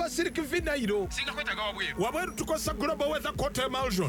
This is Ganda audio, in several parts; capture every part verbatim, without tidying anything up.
gamba silk vinyl. Singa kwetaga wabweru. Wabweru tukosa global weather coat emulsion.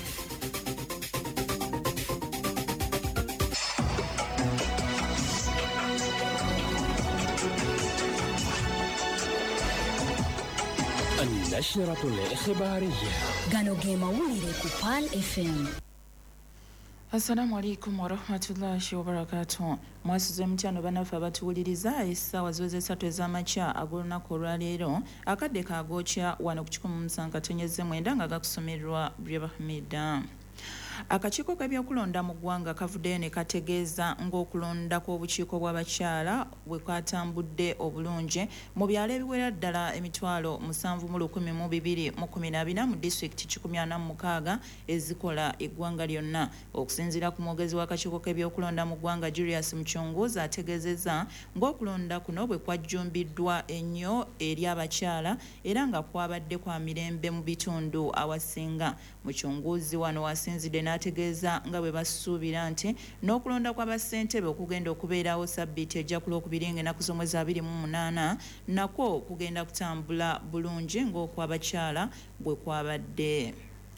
النشرة الإخبارية gano ge mawulire ku Pal F M. Assalamu alaikum wa rahmatullahi wa barakatuh. Mwasize mchano banafu abatuwuliriza essaawa ziweze esatu ez'amakya ag'olunaku olwaleero akadde kagookya wano ku kikumi mu musanvu katonyeze mwenda nga gakusomerwa Byebahmida. Akakiiko k'ebyokulonda mu ggwanga kavuddeyo ne kategeeza ng'okulonda kw'obukiiko bw'abakyala bwe kwatambudde obulungi mu byalo ebiwera ddala emitwalo musanvu mu lukumi mu bibiri mu kumi na bina mu disitulikiti kikumi ana mu mukaaga ezikola eggwanga lyonna. Okusinziira ku mwogezi w'akakiiko k'ebyokulonda mu ggwanga Julius Muchunguzi ategeezezza ng'okulonda kuno bwe kwajjumbiddwa ennyo eri abakyala era nga kwabadde kwa mirembe mu bitundu awasinga. Muchunguzi wano wasinzidde n'ategeeza nga bwe basuubira nti n'okulonda kw'abassentebe okugenda okubeerawo sabbiiti ejja ku Lwokubiri ng'ennaku z'omwezi abiri mu munaana nakwo kugenda kutambula bulungi ng'okwabakyala bwe kwabadde.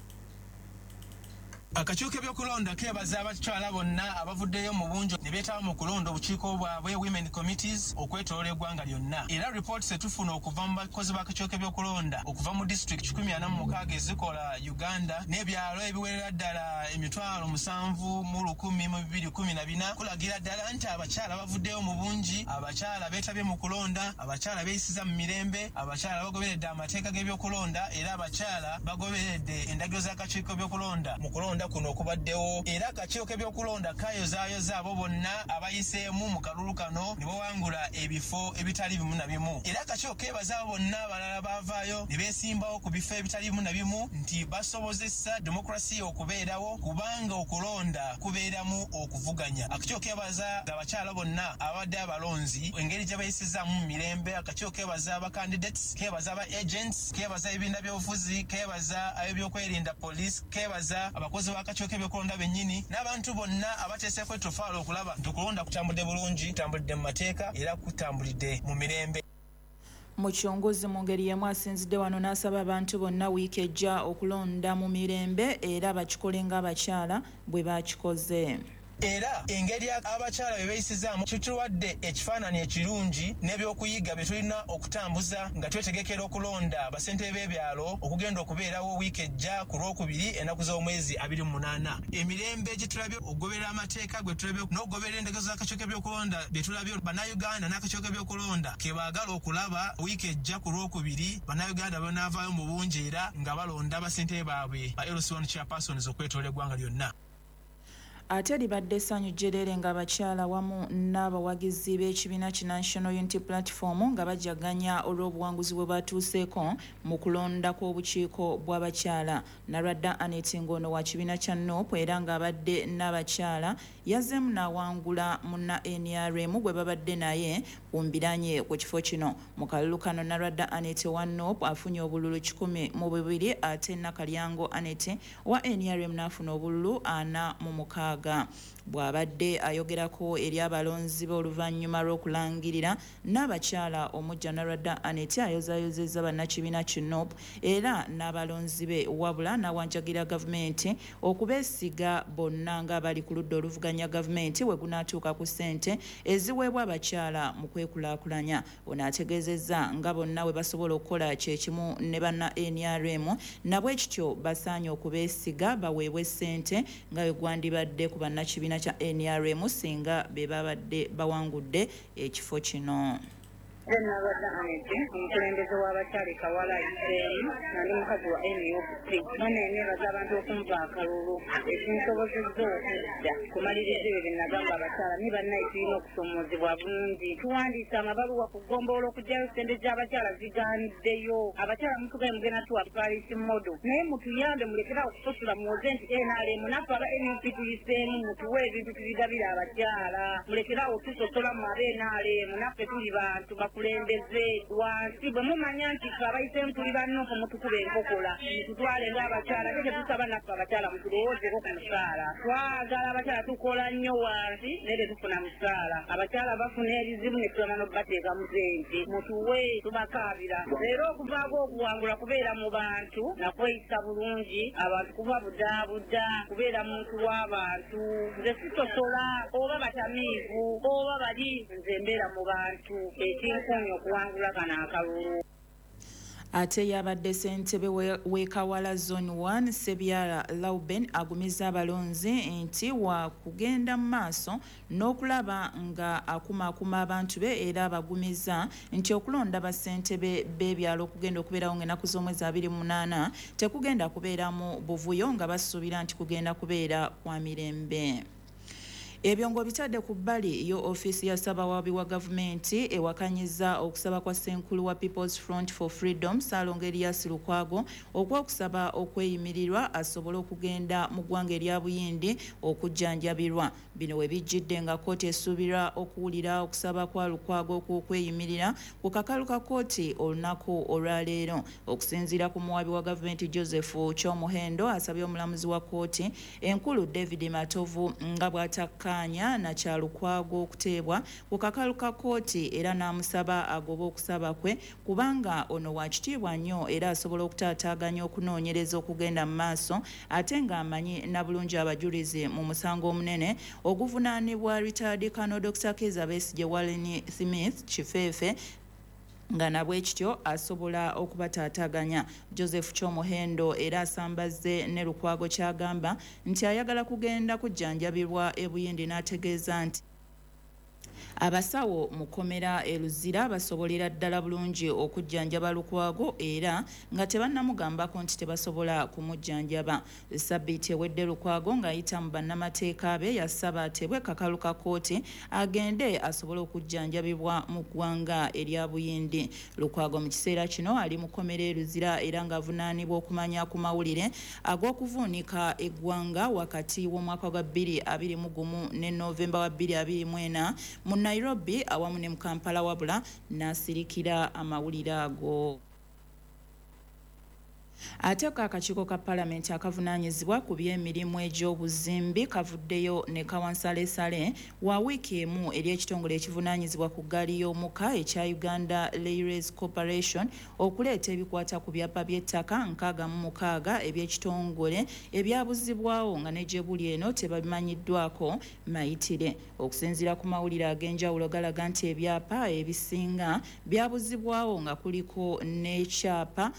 Akakiiko k'ebyokulonda keebaza abakyala bonna abavuddeyo mu bungi ne beetaba mu kulonda obukiiko bwabwe women committees okwetoloola eggwanga lyonna. Era ripooti setufuna okuva mu bakozi b'akakiiko k'ebyokulonda okuva mu disitulikiti kikumi ana mu mukaaga ezikola Uganda n'ebyalo ebiwerera ddala emitwalo musanvu mu lukumi mu bibiri kumi na bina kulagira ddala nti abakyala bavuddeyo mu bungi, abakyala beetabye mu kulonda, abakyala beeyisiza mu mirembe, abakyala bagoberedde amateeka g'ebyokulonda era abakyala bagoberedde endagiro z'akakiiko k'ebyokulonda mu kulonda kuno okubaddewo. Era akakiiko k'ebyokulonda kayozaayoza abo bonna abayiseemu mu kalulu kano ne bawangula ebifo ebitali bimu na bimu. Era akakiiko keebaza abo bonna abalala baavaayo ne beesimbawo ku bifo ebitali bimu na bimu nti basobozesa demokrasiya okubeerawo kubanga okulonda kubeeramu okuvuganya. Akakiiko keebaza abakyala bonna abadde abalonzi engeri gye bayisizaamu mu mirembe. Akakiiko keebaza aba candidates, keebaza aba agents, keebaza ebibiina by'obufuzi, keebaza ab'ebyokwerinda police, keebaza abakozi b'akakiiko k'ebyokulonda bennyini n'abantu bonna abateeseeko ettofaala okulaba nti okulonda kutambudde bulungi, kutambulidde mu mateeka era kutambulidde mu mirembe. Muchunguzi mu ngeri y'emu asinzidde wano n'asaba abantu bonna wiiki ejja okulonda mu mirembe era bakikole ng'abakyala bwe bakikoze. Era engeri abakyala bye beeyisizaamu kituwadde ekifaananyi ekirungi n'ebyokuyiga bye tulina okutambuza nga twetegekera okulonda basentebe b'ebyalo okugenda okubeerawo wiiki ejja ku Lwokubiri ennaku z'omwezi abiri mu munaana. Emirembe gye tulabye okugoberera amateeka gwe tulabye n'okugoberera endagazo z'akakiiko k'ebyokulonda bye tulabye bannayuganda n'akakiiko k'ebyokulonda ke baagala okulaba wiiki ejja ku Lwokubiri bannayuganda banaavaayo mu bungi era nga balonda basentebe baabwe ba L C one chairpersons okwetoola eggwanga lyonna. Ate libadde essanyu jjerere ng'abakyala wamu n'abawagizi b'ekibiina ki National Unity Platform nga bajjaganya olw'obuwanguzi bwe batuuseeko mu kulonda kw'obukiiko bw'abakyala. Narwadda Annette ng'ono wa kibiina kya N O P era ng'abadde n'abakyala yazzeemu n'awangula munna N R M gwe babadde naye bumbiranye ku kifo kino. Mu kalulu kano Narwadda Annette wa N O P afunye obululu kikumi mu bubiri ate Nakalyango Annette wa N R M n'afuna obululu ana mu mukaaga. Bw'abadde ayogerako eri abalonzi b'oluvannyuma lw'okulangirira n'abakyala omujja Narwadda Annette ayozaayozezza bannakibiina ki N O P era n'abalonzi be wabula n'awanjagira gavumenti okubeesiga bonna ng'abali ku ludda oluvuganya gavumenti we gunaatuuka ku ssente eziweebwa abakyala mu kwekulaakulanya. Ono ategeezezza nga bonna we basobola okukola kyekimu ne banna N R M nabwe kityo basaanye okubeesiga baweebwe ssente nga bwe gwandibadde ku bannakibiina kya N R M singa be babadde bawangudde ekifo kino. Narwadda Annette omukulembeze w'abakyala Kawala Iseemu nali mukazi wa N U P none neebaza abantu okumva akalulu ekinsobozezza okudda kumaliriza ebyo bye nagamba abakyala ni bannaye tulina okusomoozebwa bulungi. Tuwandiise amabaluwa ku ggombolola okuggyayo ssente z'abakyala zigaaniddeyo. Abakyala mutugaye mugenda tuwa paalisi modo naye mutuyambe mulekera okusosola muwoze nti N R M naffe aba N U P tuyiseemu mutuwe ebintu tubigabire abakyala mulekera otusosola mu aba N R M naffe tuli bantu abakulembeze wansi bwe mumanya nti fe abayisemu tuli bannoko mutukuba enkokola mututwale ng'abakyala ate tetusaba naffe abakyala mutulowoozeko ku musaala twagala abakyala tukola nnyo wansi naye tetufuna musaala abakyala bafuna ebizibu ne tulama n'obateeka mu sente mutuwe tubakaabira leero okuvaako okuwangula kubeera mu bantu nakweyisa bulungi abantu kuba budaabuda kubeera muntu w'abantu nze sitosola oba batamiivu oba bali nze mbeera mu bantu ekinkunya okuwangula kano akalulu. Ate yabadde ssentebe w'Ekawala Zone one Sebyala Lauben agumiza abalonzi nti wa kugenda mu maaso n'okulaba nga akumaakuma abantu be era abagumiza nti okulonda bassentebe b'ebyalo okugenda okubeerawo ng'ennaku z'omwezi abiri mu munaana tekugenda kubeeramu buvuyo nga basuubira nti kugenda kubeera kwa mirembe. Ebyo ngo bitadde ku bbali yo office ya Ssabawaabi wa gavumenti ewakanyiza okusaba kwa Ssenkulu wa People's Front for Freedom Ssaalongo Erias Lukwago okwokusaba okweyimirirwa asobole okugenda mu ggwanga erya Buyindi okujjanjabirwa. Bino we bijjidde nga kkooti esuubirwa okuwulira okusaba kwa Lukwago okw'okweyimirira ku kakalu ka kkooti olunaku olwaleero. Okusinziira ku muwaabi wa gavumenti Joseph Kyomuhendo asabye omulamuzi wa kkooti enkulu David Matovu nga bw'atakka na Kyalukwago okuteebwa ku kakalu ka kkooti era n'amusaba agoba okusaba kwe kubanga ono wa kitiibwa nnyo era asobola okutaataaganya okunoonyereza okugenda mu maaso ate ng'amanyi na bulungi abajulizi mu musango omunene oguvunaanibwa retired Colonel Doctor Kizza Besigye Warren Smith Kifeefe nga nabwe kityo asobola okubataataaganya. Joseph Kyomuhendo era asambaze ne Lukwago kyagamba nti ayagala kugenda kujjanjabirwa e Buyindi n'ategeeza nti abasawo mu kkomera e Luzira basobolera ddala bulungi okujjanjaba Lukwago era nga tebannamugambako nti tebasobola kumujjanjaba. Sabbiiti ewedde Lukwago ng'ayita mu bannamateeka be yasaba atebwe kakalu ka kkooti agende asobole okujjanjabibwa mu ggwanga erya Buyindi. Lukwago mu kiseera kino ali mu kkomera e Luzira era ng'avunaanibwa okumanya ku mawulire ag'okuvuunika eggwanga wakati w'omwaka gwa bbiri abiri mu gumu ne Novemba wa bbiri abiri mu ena mu Nairobi awamu ne mu Kampala wabula n'asirikira amawulire ago. Ate akakiiko ka Paalamenti akavunaanyizibwa ku by'emirimu egy'obuzimbi kavuddeyo ne kawansalesale wa wiiki emu eri ekitongole ekivunaanyizibwa ku ggaali y'omuka ekya Uganda Railways Corporation okuleeta ebikwata ku byapa by'ettaka nkaaga mu mukaaga eby'ekitongole ebyabuzibwawo nga ne gye buli eno tebabimanyiddwako mayitire. Okusinziira ku mawulire ag'enjawulo galaga nti ebyapa ebisinga byabuzibwawo nga kuliko n'ekyapa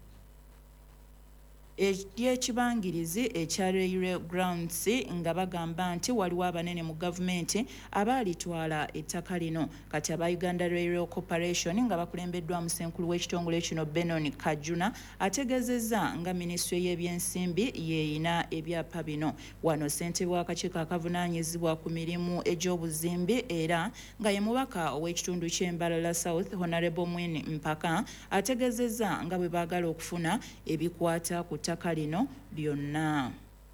ekyekibangirizi ekya Railway Grounds nga bagamba nti waliwo abanene mu gavumenti abaalitwala ettaka lino. Kati aba Uganda Railway Corporation nga bakulembeddwamu Ssenkulu w'ekitongole kino Benon Kajuna ategeezezza nga minisitule y'ebyensimbi yeeyina ebyapa bino. Wano ssentebe w'akakiiko akavunaanyizibwa ku mirimu egy'obuzimbi era nga ye mubaka ow'ekitundu ky'Embalala South Honorable Mwini Mpaka ategeezezza nga bwe baagala okufuna ebikwata ku ttaka lino byonna.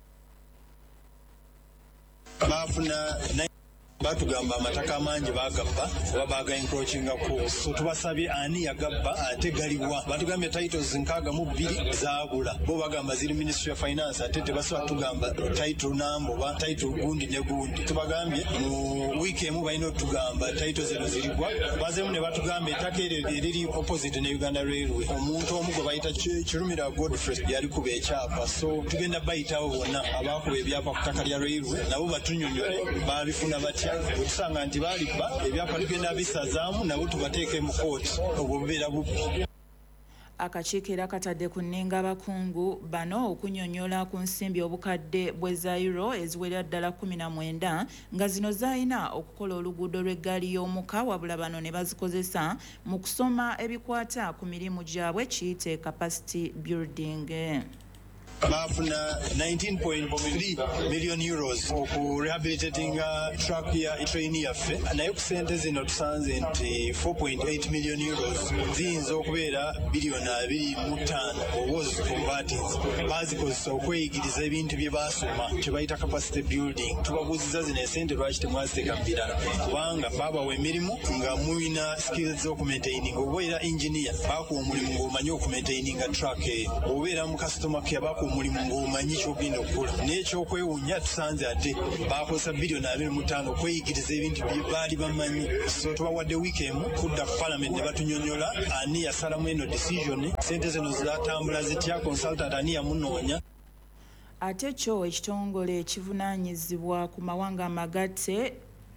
Bafuna batugamba amataka amangi bagabba oba baga encroachingako, so tubasabye ani yagabba ate galiwa. Batugambye titles nkaaga mu bbiri zaabula, bo bagamba ziri Ministry of Finance ate tebasobola tugamba title number oba title gundi ne gundi. Tubagambye mu wiiki emu balina otugamba title zino zirigwa. Bazeemu ne batugamba ettaka eryo eriri opposite ne Uganda Railway omuntu omu gwe bayita Kirumira Godfrey yali kuba ekyapa, so tugenda bayitawo bonna abaakuba ebyapa ku ttaka lya Railway nabo batunyonyole babifuna batya. Okusanga nti balibba ebyapa tugenda bisazaamu nabo tubateeke mu kooti obwo bubeera bubbi. Akakiiko era katadde ku nninga abakungu bano okunyonyola ku nsimbi obukadde bwe za euro eziwerera ddala kumi na mwenda nga zino zaalina okukola oluguudo lw'eggaali y'omuka wabula bano ne bazikozesa mu kusoma ebikwata ku mirimu gyabwe kiyite capacity building. baafuna nineteen point three million euros oku rehabilitating track ya train yaffe naye ku sente zino tusanze nti four point eight million euros ziyinza okubeera biliyoni abiri mu ttaano oba ozikonvertings bazikozesa okweyigiriza ebintu bye baasoma kye bayita capacity building. Tubabuuziza zino esente lwaki temwaziteeka mu birala kubanga baabawa emirimu nga mulina skills z'okumaintaininga. Oba era engineer baakuwa omulimu ng'omanyi okumaintaininga track eyo, obeera mu customer care baakuwa omulimu ng'omanyi ky'ogenda okukola. N'ekyokwewuunya tusanze ate baakozesa biliyoni abiri mu ttaano okweyigiriza ebintu bye baali bamanyi. So tubawadde wiiki emu kudda ku parliament ne batunyonyola ani yasalamu eno decision, sente zino zatambula zitya, consultant ani yamunoonya. Ate kyo ekitongole ekivunaanyizibwa ku mawanga amagatte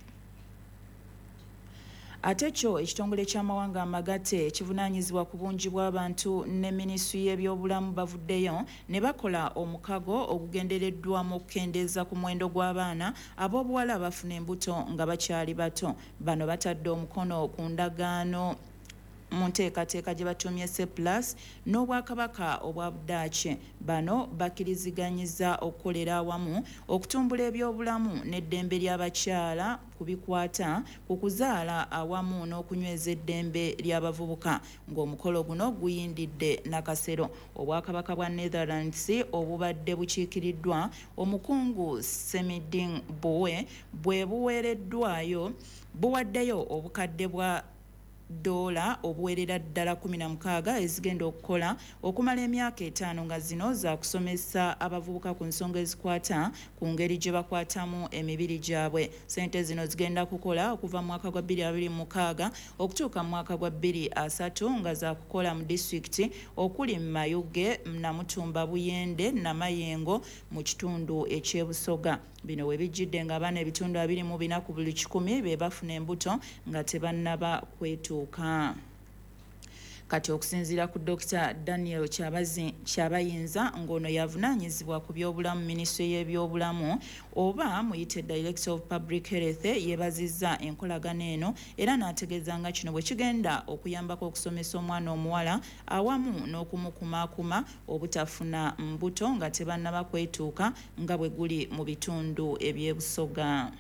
Ate kyo ekitongole ky'amawanga amagatte ekivunaanyizibwa ku bungi bw'abantu ne minisitule y'ebyobulamu bavuddeyo ne bakola omukago ogugendereddwamu okukendeeza ku muwendo gw'abaana ab'obuwala abafuna embuto nga bakyali bato. Bano batadde omukono ku ndagaano mu nteekateeka gye batumye plus n'obwakabaka obwa Budaaki. Bano bakkiriziganyiza okukolera awamu okutumbula ebyobulamu n'eddembe ly'abakyala ku bikwata ku kuzaala awamu n'okunyweza eddembe ly'abavubuka, ng'omukolo guno guyindidde Nakasero. Obwakabaka bwa Netherlands obubadde bukiikiriddwa omukungu Semiding Bowe bwe buweereddwayo buwaddeyo obukadde bwa dola obuwerera ddala kumi na mukaaga ezigenda okukola okumala emyaka etaano nga zino za kusomesa abavubuka ku nsonga ezikwata ku ngeri gye bakwatamu emibiri gyabwe. Sente zino zigenda kukola okuva mu mwaka gwa bbiri abiri mu mukaaga okutuuka mu mwaka gwa bbiri asatu nga za kukola mu disitulikiti okuli Mayuge, Namutumba, Buyende, Namayengo mu kitundu eky'ebusoga. Bino we bijjidde nga abaana ebitundu abiri mu bina ku buli kikumi be bafuna embuto nga tebannaba kwetuuka. Kati okusinziira ku Doctor Daniel Kyabayinza ng'ono yavunaanyizibwa ku byobulamu minisitule y'ebyobulamu oba muyite Director of Public Health, yeebazizza enkolagano eno era n'ategeeza nga kino bwe kigenda okuyambako okusomesa omwana omuwala awamu n'okumukumaakuma obutafuna mbuto nga tebannaba kwetuuka nga bwe guli mu bitundu eby'ebusoga.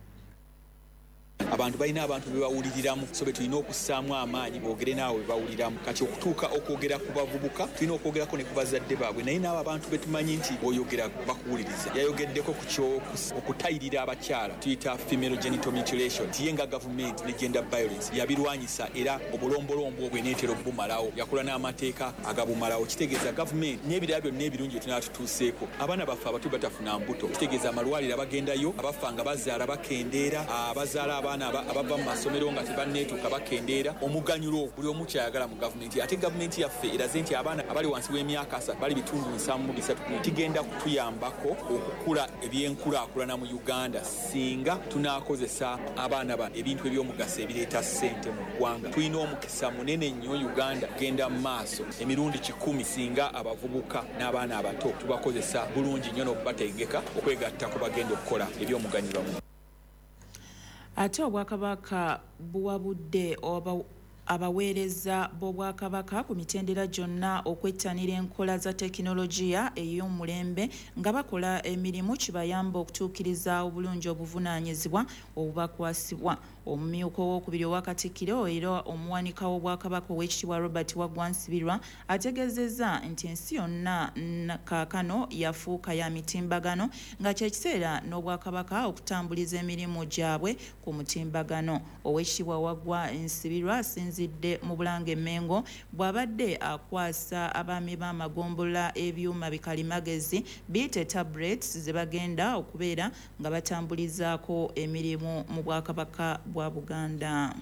Abantu balina abantu bebawuliriramu, so be tulina okussaamu amaanyi boogere naawe bebawuliramu. Kati okutuuka okwogera ku bavubuka tulina okwogerako ne ku bazadde baabwe, naye n'abo abantu betumanyi nti bw'oyogera bakuwuliriza. Yayogeddeko ku kyo okutayirira abakyala tuyita female genital mutilation, tiye nga gavumenti ne gender violence yabirwanyisa era obulombolombo obwo eneetera okubumalawo. Yakola n'amateeka agabumalawo. Kitegeeza gavumenti n'ebirala byonna ebirungi bye tunaba tutuuseeko. Abaana baffe abato batafuna mbuto. Kitegeeza amalwaliro abagendayo abafa nga bazaala bakendeera, abazaala abaana abava mu masomero nga tebanneetuuka bakendeera. Omuganyulo buli omu kyayagala mu gavumenti. Ate gavumenti yaffe eraze nti abaana abali wansi w'emyaka asatu bali bitundu nsanvu mu bisatu kigenda kutuyambako okukula ebyenkulaakulana mu Uganda singa tunaakozesa abaana ba ebintu ebyomugaso ebireeta ssente mu ggwanga. Tulina omukisa munene nnyo Uganda genda mu maaso emirundi kikumi singa abavubuka n'abaana abato tubakozesa bulungi nnyo n'okubategeka okwegatta ku bagenda okukola ebyomuganyulo. Ate obwakabaka buwabudde abaweereza b'obwakabaka ku mitendera gyonna okwettanira enkola za tekinologiya ey'omulembe nga bakola emirimu kibayamba okutuukiriza obulungi obuvunaanyizibwa obubakwasibwa. Omumyuka ow'okubiri owa Katikkiro era omuwanika w'obwakabaka ow'ekitiibwa Robert Waggwa Nsibirwa ategeezezza nti ensi yonna kaakano yafuuka ya mitimbagano nga kye kiseera n'obwakabaka okutambuliza emirimu gyabwe ku mutimbagano. Ow'ekitiibwa Waggwa Nsibirwa asinzidde mu Bulange Mengo bw'abadde akwasa abaami b'amagombola ebyuma bikalimagezi biyite tablets ze bagenda okubeera nga batambulizaako emirimu mu bwakabaka bwa Buganda.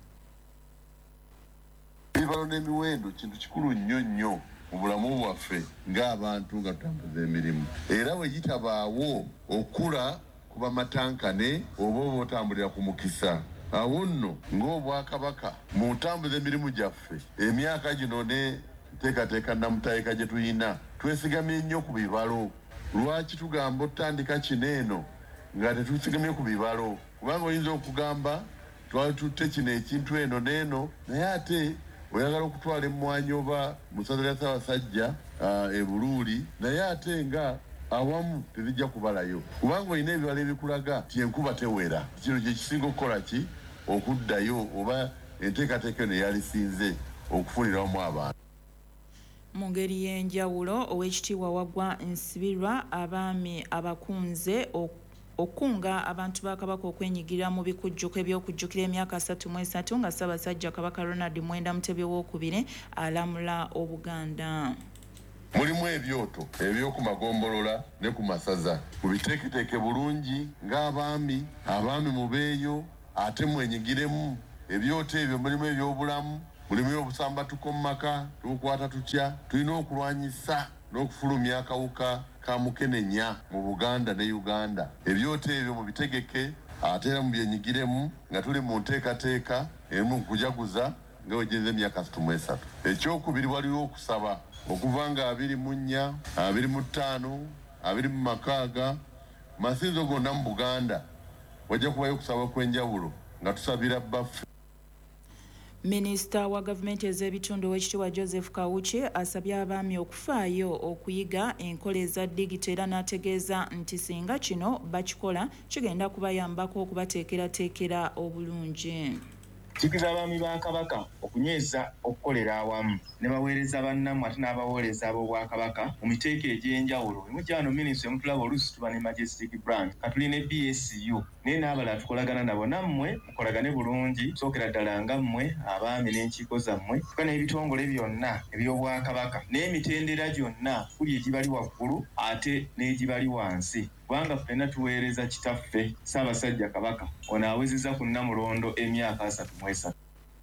Ebibalo n'emiwendo kintu kikulu nnyo nnyo mu bulamu bwaffe ng'abantu nga tutambuza emirimu, era bwe gitabaawo okula kuba matankane oba oba otambulira ku mukisa. Awo nno ng'obwakabaka mu ntambuza emirimu gyaffe emyaka gino ne nteekateeka nnamutayiika gye tuyina twesigamye nnyo ku bibalo. Lwaki tugamba otandika kino eno nga tetusigamye ku bibalo? Kubanga oyinza okugamba twali tutte kino ekintu eno n'eno naye ate oyagala okutwala emmwanyi oba musaza lya Ssaabasajja e Buluuli naye ate nga awamu tebijja kubalayo kubanga olina ebibala ebikulaga ti enkuba tewera. Kino kye kisinga okukola ki okuddayo oba enteekateeka eno eyalisinze okufuniramu abantu. Mu ngeri y'enjawulo Oweekitiibwa Waggwa Nsibirwa abaami abakunze okunga abantu ba Kabaka okwenyigira mu bikujjuko ebyokujjukira emyaka asatu mu esatu nga Ssaabasajja Kabaka Ronald Mwenda Mutebi owookubiri alamula Obuganda. Mulimu ebyoto ebyoku magombolola ne ku masaza mubiteeketeeke bulungi ng'abaami abaami mubeeyo ate mwenyigiremu. Ebyoto ebyo mulimu ebyobulamu, mulimu ebyobusambattuko mu maka tubukwata tutya. Tulina okulwanyisa n'okufulumya akawuka ka mukenenya mu Buganda ne Uganda. Ebyoto ebyo mubitegeke ate era mubyenyigiremu nga tuli mu nteekateeka emu kujaguza nga wegeze emyaka asatu mu esatu. Ekyokubiri waliwo okusaba okuva nga abiri mu nnya, abiri mu ttaano, abiri mu makaaga masinzo gonna mu Buganda wajja kubayo okusaba kw'enjawulo nga tusabira baffe. Minisita wa gavumenti ez'ebitundu Oweekitiibwa Joseph Kawuki asabye abaami okufaayo okuyiga enkola eza digito era n'ategeeza nti singa kino bakikola kigenda kubayambako okubateekerateekera obulungi. Kikiriza abaami ba Kabaka okunyweza okukolera awamu ne baweereza bannammwe ate n'abaweereza ab'Obwakabaka mu miteeko egy'enjawulo. Emujja wano minisitule mutulaba oluusi tuba ne Majestic Branch katuli ne B S U naye n'abalala tukolagana nabo. Nammwe mukolagane bulungi sookera ddala nga mmwe abaami n'enkiiko zammwe tuka n'ebitongole byonna eby'Obwakabaka n'emitendera gyonna kuli egibali waggulu ate n'egibali wansi. Kubanga ffenna tuweereza kitaffe Ssaabasajja Kabaka ono awezezza ku Nnamulondo emyaka asatu mu esatu.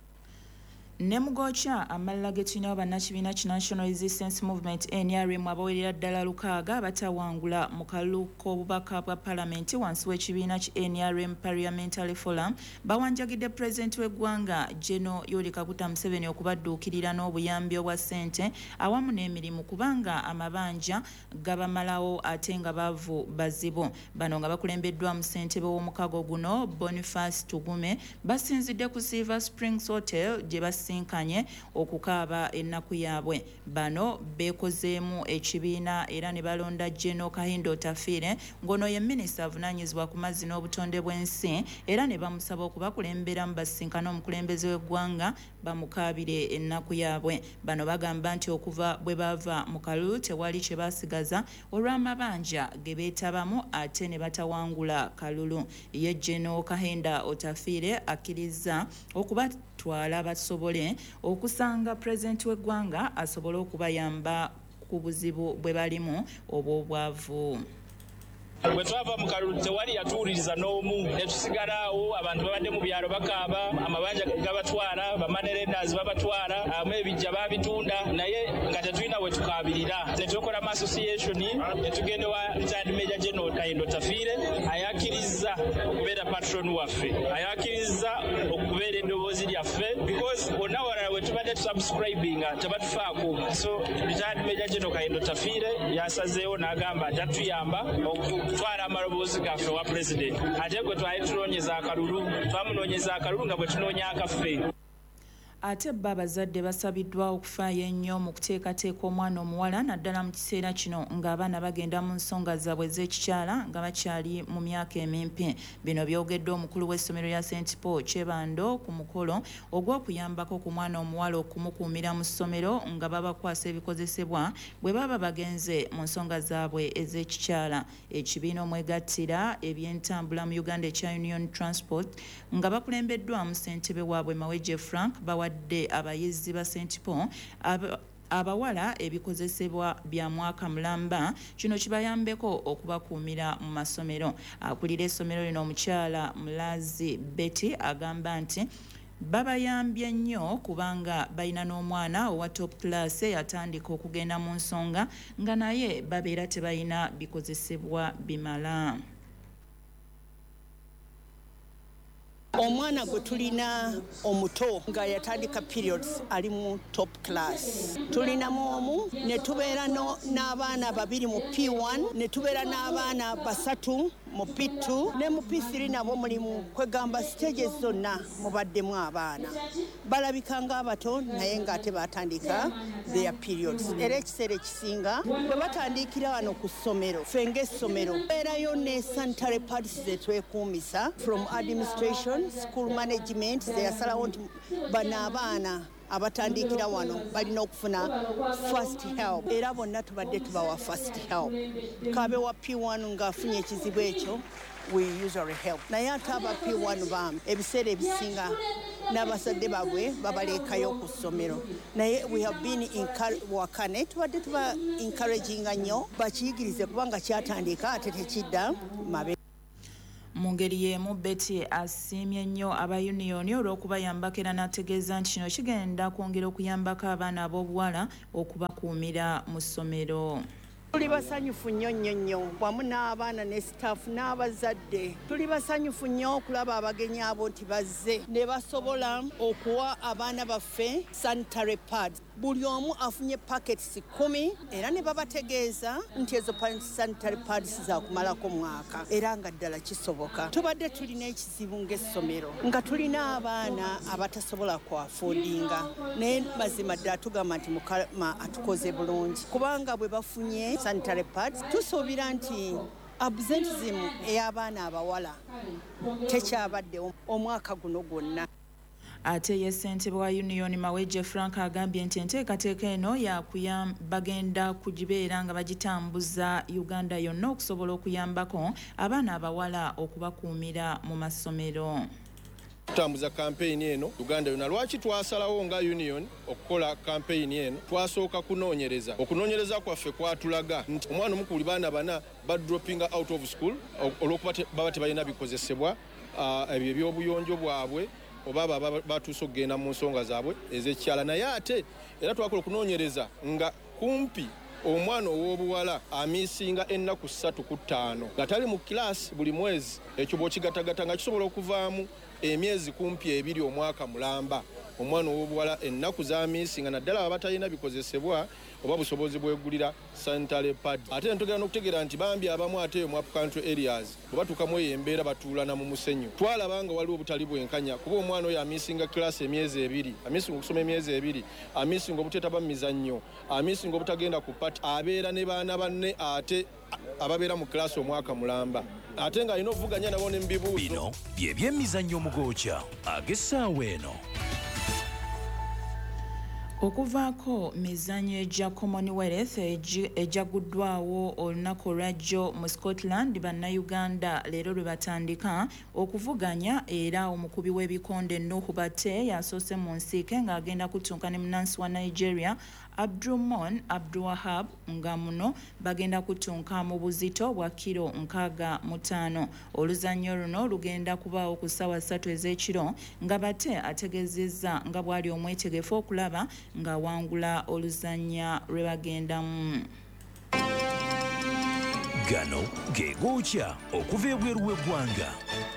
Ne Mugocha amalala ge tulina bannakibiina ki National Resistance Movement N R M abawerera ddala lukaaga batawangula mu kalulu k'obubaka bwa Paalamenti wansi w'ekibiina ki N R M Parliamentary Forum bawanjagidde Pulezidenti w'eggwanga General Yoweri Kaguta Museveni okubadduukirira n'obuyambi obwa ssente awamu n'emirimu kubanga amabanja gabamalawo ate nga baavu bazibu. Bano nga bakulembeddwa mu ssentebe w'omukago guno Boniface Tugume basinzidde ku Silver Springs Hotel gye basinkanye okukaaba ennaku yaabwe. Bano beekozeemu ekibiina era ne balonda General Kahindo Otafiire ng'ono ye minisita avunaanyizibwa ku mazzi n'obutonde bw'ensi era ne bamusaba okubakulemberamu basinkane omukulembeze w'eggwanga bamukaabire ennaku yaabwe. Bano bagamba nti okuva bwe bava mu kalulu tewali kye baasigaza olw'amabanja ge beetabamu ate ne batawangula kalulu. Ye General Kahindo Otafiire akkiriza okubatwala basobole okusanga Pulezidenti w'eggwanga asobole okubayamba ku buzibu bwe balimu obw'obwavu. Bwe twava mu kalulu tewali yatuwuliriza n'omu ne tusigalaawo abantu babadde mu byalo bakaaba amabanja gabatwala bamanerendazi babatwala amu ebijja babitunda naye nga tetulina we tukaabirira. Ne tukola mu association ne tugende wa retired Major General Kahindo Otafiire ayakkiriza okubeera patron waffe ayakkiriza okubeera eddoboozi lyaffe because bonna walala we tubadde tusubscribinga tebatufaako. So retired Major General Kahindo Otafiire yasazeewo n'agamba nti atuyamba okutwala amaloboozi gaffe wa President ate gwe twali tunoonyeza akalulu twamunoonyeza akalulu nga bwe tunoonya akaffe. Ate bba abazadde basabiddwa okufaayo ennyo mu kuteekateeka omwana omuwala naddala mu kiseera kino ng'abaana bagenda mu nsonga zaabwe ez'ekikyala nga bakyali mu myaka emimpi. Bino byogeddwa omukulu w'essomero lya Saint Paul Kyebando ku mukolo ogw'okuyambako ku mwana omuwala okumukuumira mu ssomero nga babakwasa ebikozesebwa bwe baba bagenze mu nsonga zaabwe ez'ekikyala. Ekibiina omwegattira eby'entambula mu Uganda ekya Union Transport nga bakulembeddwamu ssentebe waabwe Maweje Frank bawa de abayizi ba Saint Paul aba, abawala ebikozesebwa bya mwaka mulamba kino kibayambeko okubakuumira mu masomero. Akulira essomero lino omukyala Mulazi Betty agamba nti babayambye nnyo kubanga balina n'omwana owa top class yatandika okugenda mu nsonga nga naye babeera tebalina bikozesebwa bimala. Omwana gwe tulina omuto nga yatandika periods ali mu top class. Tulinamu omu ne tubeera n'abaana babiri mu P one ne tubeera n'abaana basatu mu P two ne mu P three nabo mulimu kwegamba stages zonna mubaddemu abaana balabika ng'abato naye ng'ate batandika their periods era ekiseera ekisinga bwe batandikira wano ku ssomero ffe ng'essomero beerayo ne sanitary pads zetwekuumisa from administration school management zeyasalawo nti bano abaana abatandikira wano balina okufuna first help era bonna tubadde tubawa first help kabe wa P one ng'afunye ekizibu ekyo we usually help naye ate aba P one bam ebiseera ebisinga n'abazadde baabwe babaleekayo ku ssomero naye we have been wakane tubadde tuba encouraginga nnyo bakiyigirize kubanga kyatandika ate tekidda mabe. Mu ngeri y'emu Betty asiimye nnyo aba uniyoni olw'okubayambako era n'ategeeza nti kino kigenda kwongera okuyambako abaana ab'obuwala okubakuumira mu ssomero. Tuli basanyufu nnyo nnyo nnyo wamu n'abaana ne staff n'abazadde tuli basanyufu nnyo okulaba abagenyi abo nti bazze ne basobola okuwa abaana baffe sanitary pads buli omu afunye packets kumi era ne babategeeza nti ezo sanitary pads za kumalako mwaka era nga ddala kisoboka. Tubadde tulina ekizibu ng'essomero nga tulina abaana abatasobola kwafoodinga naye mazima ddala tugamba nti Mukama atukoze bulungi kubanga bwe bafunye sanitary pads tusuubira nti absenteeism ey'abaana abawala tekyabadde omwaka guno gwonna. Ate ye ssentebe wa Union Maweje Frank agambye nti enteekateeka eno yakuyamba bagenda kugibeera nga bagitambuza Uganda yonna okusobola okuyambako abaana abawala okubakuumira mu masomero. Tutambuza kampeyini eno Uganda yonna. Lwaki twasalawo nga Union okukola kampeyini eno? Twasooka kunoonyereza. Okunoonyereza kwaffe kwatulaga nti omwana omukulu baana bana badroppinga out of school olw'okuba baba tebalina bikozesebwa ebyo ebyobuyonjo bwabwe oba baba batuuse okugenda mu nsonga zaabwe ez'ekyala. Naye ate era twakola okunoonyereza nga kumpi omwana ow'obuwala amiisinga ennaku ssatu ku ttaano nga tali mu kilaasi buli mwezi. Ekyo bw'okigatagata nga kisobola okuvaamu emyezi kumpi ebiri omwaka mulamba. Omwana ow'obuwala ennaku z'amiisinga naddala aba batalina bikozesebwa oba busobozi bwegulira sanitary pad. Ate ntugera n'okutegeera nti bambi abamu ate mu up country areas oba tukamu eyo embeera batuulana mu musenyu. Twalaba nga waliwo obutali bwenkanya kuba omwana oyo amiisinga kilaasi emyezi ebiri, amiisinga okusoma emyezi ebiri, amiisinga obuteetaba mu mizannyo, amiisinga obutagenda ku pati, abeera ne baana banne ate ababeera mu kilaasi omwaka mulamba. Ate nga alina okuvuganya nabo ne mu bibuuzo. Bino bye by'emizannyo mugookya ag'essaawa eno. Okuvaako mizannyo egya Commonwealth ejaguddwawo olunaku olwajjo mu Scotland, bannayuganda leero lwe batandika okuvuganya era omukubi w'ebikonde Nuhu Bate yasoose mu nsiike ng'agenda kutunka ne munansi wa Nigeria Abdulrahman Abdulwahab nga muno bagenda kutunka mu buzito bwa kilo nkaaga mu ttaano. Oluzannyo luno lugenda kubaawo ku ssaawa ssatu ez'ekiro nga Bate ategeezezza nga bw'ali omwetegefu okulaba nga wangula oluzannya lwe bagendamu. Gano ge gookya okuva ebweru w'eggwanga.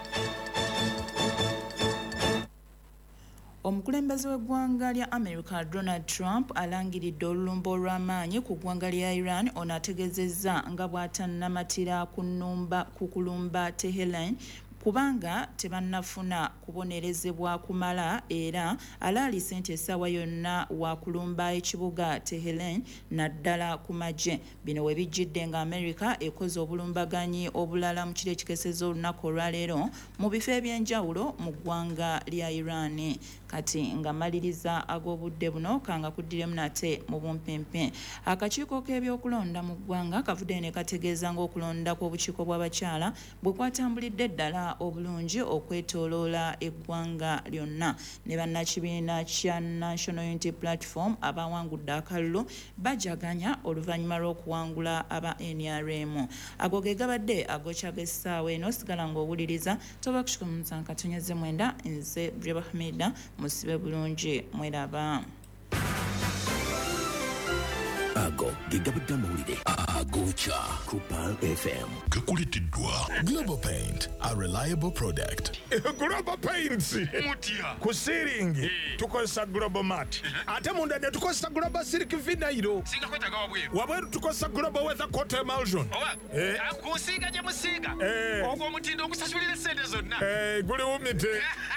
Omukulembeze w'eggwanga lya America Donald Trump alangiridde olulumba olw'amaanyi ku ggwanga lya Iran ono ategeezezza nga bw'atannamatira ku kulumba Tehran kubanga tebannafuna kubonerezebwa kumala era alaalise nti essaawa yonna wa kulumba ekibuga Tehran naddala ku magye. Bino we bijjidde nga America ekoze obulumbaganyi obulala mu kiro ekikesezza olunaku olwaleero mu bifo eby'enjawulo mu ggwanga lya Iran. Kati nga maliriza ag'obudde buno kanga kuddiremu nate mu bumpimpi. Akakiiko k'ebyokulonda mu ggwanga kavudde ne kategeeza ng'okulonda kw'obukiiko bw'abakyala bwe kwatambulidde ddala obulungi okwetooloola eggwanga lyonna. Ne bannakibiina kya National Unity Platform abawangudde akalulu bajaganya oluvannyuma lw'okuwangula aba N R M. Ago ge gabadde agokya g'essaawa eno, sigala ng'owuliriza toba kushikumu musanka tunyeze mwenda nze Breba Hamida musibe bulungi mweraba. Ago gano gegabadde amawulire agocha ku Pearl F M. Gakulitiddwa Global Paint, a reliable product. Global Paints mutia ku ceiling tukozesa Global Mat ate munda ne tukozesa Global Silk Vinyl singa kwetaga wabweru wabweru tukozesa Global Weather Coat Emulsion eh akusinga je musiga ogwo mutindo okusasulira sente zonna eh guli umite.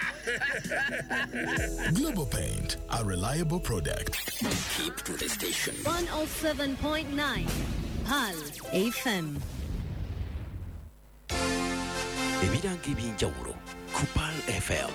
Global Paint, a reliable product. Keep to the station. one oh seven point nine Pearl F M. Ebiranga eby'enjawulo ku Pearl F M.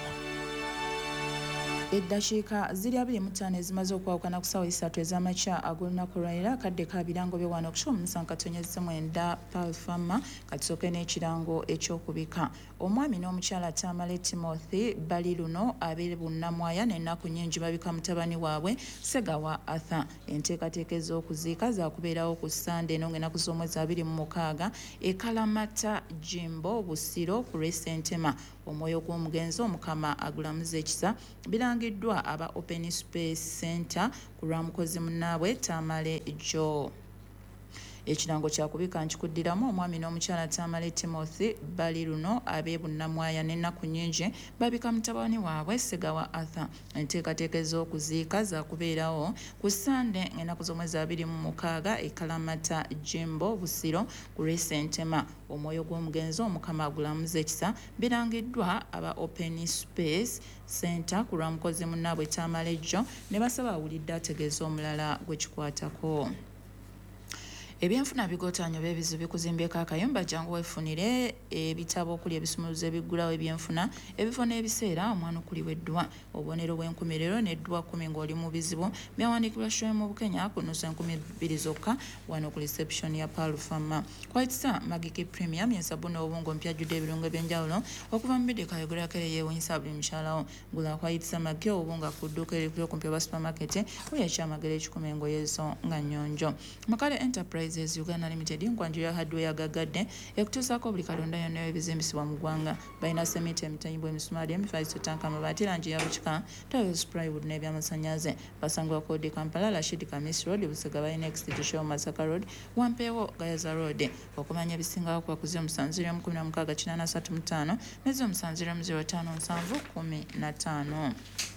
Eddakiika ziri abiri mu ttaano ezimaze okwawukana ku ssaawa essatu ez'amakya ag'olunaku lwaliro akadde ka birango bye wano okukyomu musanvu katonyezza mwenda Pearl Farmer katusooke n'ekirango ekyokubika. Omwami n'omukyala Tamale Timothy bali luno abeere bunnamwaya n'ennaku nnyingi babika mutabani waabwe Segawa Arthur. Enteekateeka ez'okuziika zaakubeerawo ku Sande eno ng'ennaku z'omwezi abiri mu mukaaga e Kalamata Jimbo Busiro ku Resentema. Omwoyo gw'omugenzi omukama agulamuza ekisa birangiddwa aba Open Space Center ku lwamukozi munnaabwe Tamale Joe. Ekirango kyakubika nkikuddiramu omwami n'omukyala Tamale Timothy bali luno ab'e Bunnamwaya n'ennaku nnyingi babika mutabani waabwe Segawa Arthur. Enteekateeka ez'okuziika zaakubeerawo ku Sande ng'ennaku z'omwezi abiri mu mukaaga e Kalamata Jimbo Busiro ku Resentema. Omwoyo gw'omugenzi omukama agulamuza ekisa birangiddwa aba Open Space Center ku lwamukozi munnaabwe Tamale Joe ne basaba awulidde ategeeza omulala gwekikwatako. Ebyenfuna bigotaanyo b'ebizibu bikuzimbeko akayumba jangu weefunire ebitabo okuli ebisumuluzo ebiggulawo ebyenfuna ebifo n'ebiseera omwana okuliweddwa obubonero bw'enkumiriro n'eddwa kkumi ng'oli mu bizibu byawandiikibwa showe mu Bukenya ku nnusu enkumi bbiri zokka wano ku reception ya Pearl Farmer. Kwayitisa Magiki Premium y'ensabbuuni obubungo mpya ajjudde ebirungo eby'enjawulo okuva mu bidde kayogerakere yeewunyisa buli mukyalawo. Gula Kwayitisa Magi obubunga ku dduuka erikuli okumpi oba supermarket kuli ekyamagero ekikumi engoyezo nga nnyonjo. Makale Enterprise Uganda Limited nkwanjira hardware gagadde ekutuusaako buli kalonda yonna ebizimbisibwa mu ggwanga. Balina sementi emitayimbwa emisumaali emifaliso tanka amabaati langi ya bukika tiles plywood n'ebyamasannyalaze. Basangibwa Kodi Kampala Rashid Kamis Road Busega bali next to Show Masaka Road Wampeewo Gayaza Road. Okumanya ebisingawo kwa kuzira omusanvu ziro mu kumi na mukaaga kinaana asatu mu ttaano n'eziro omusanvu ziro mu ziro ttaano nsanvu kumi na ttaano.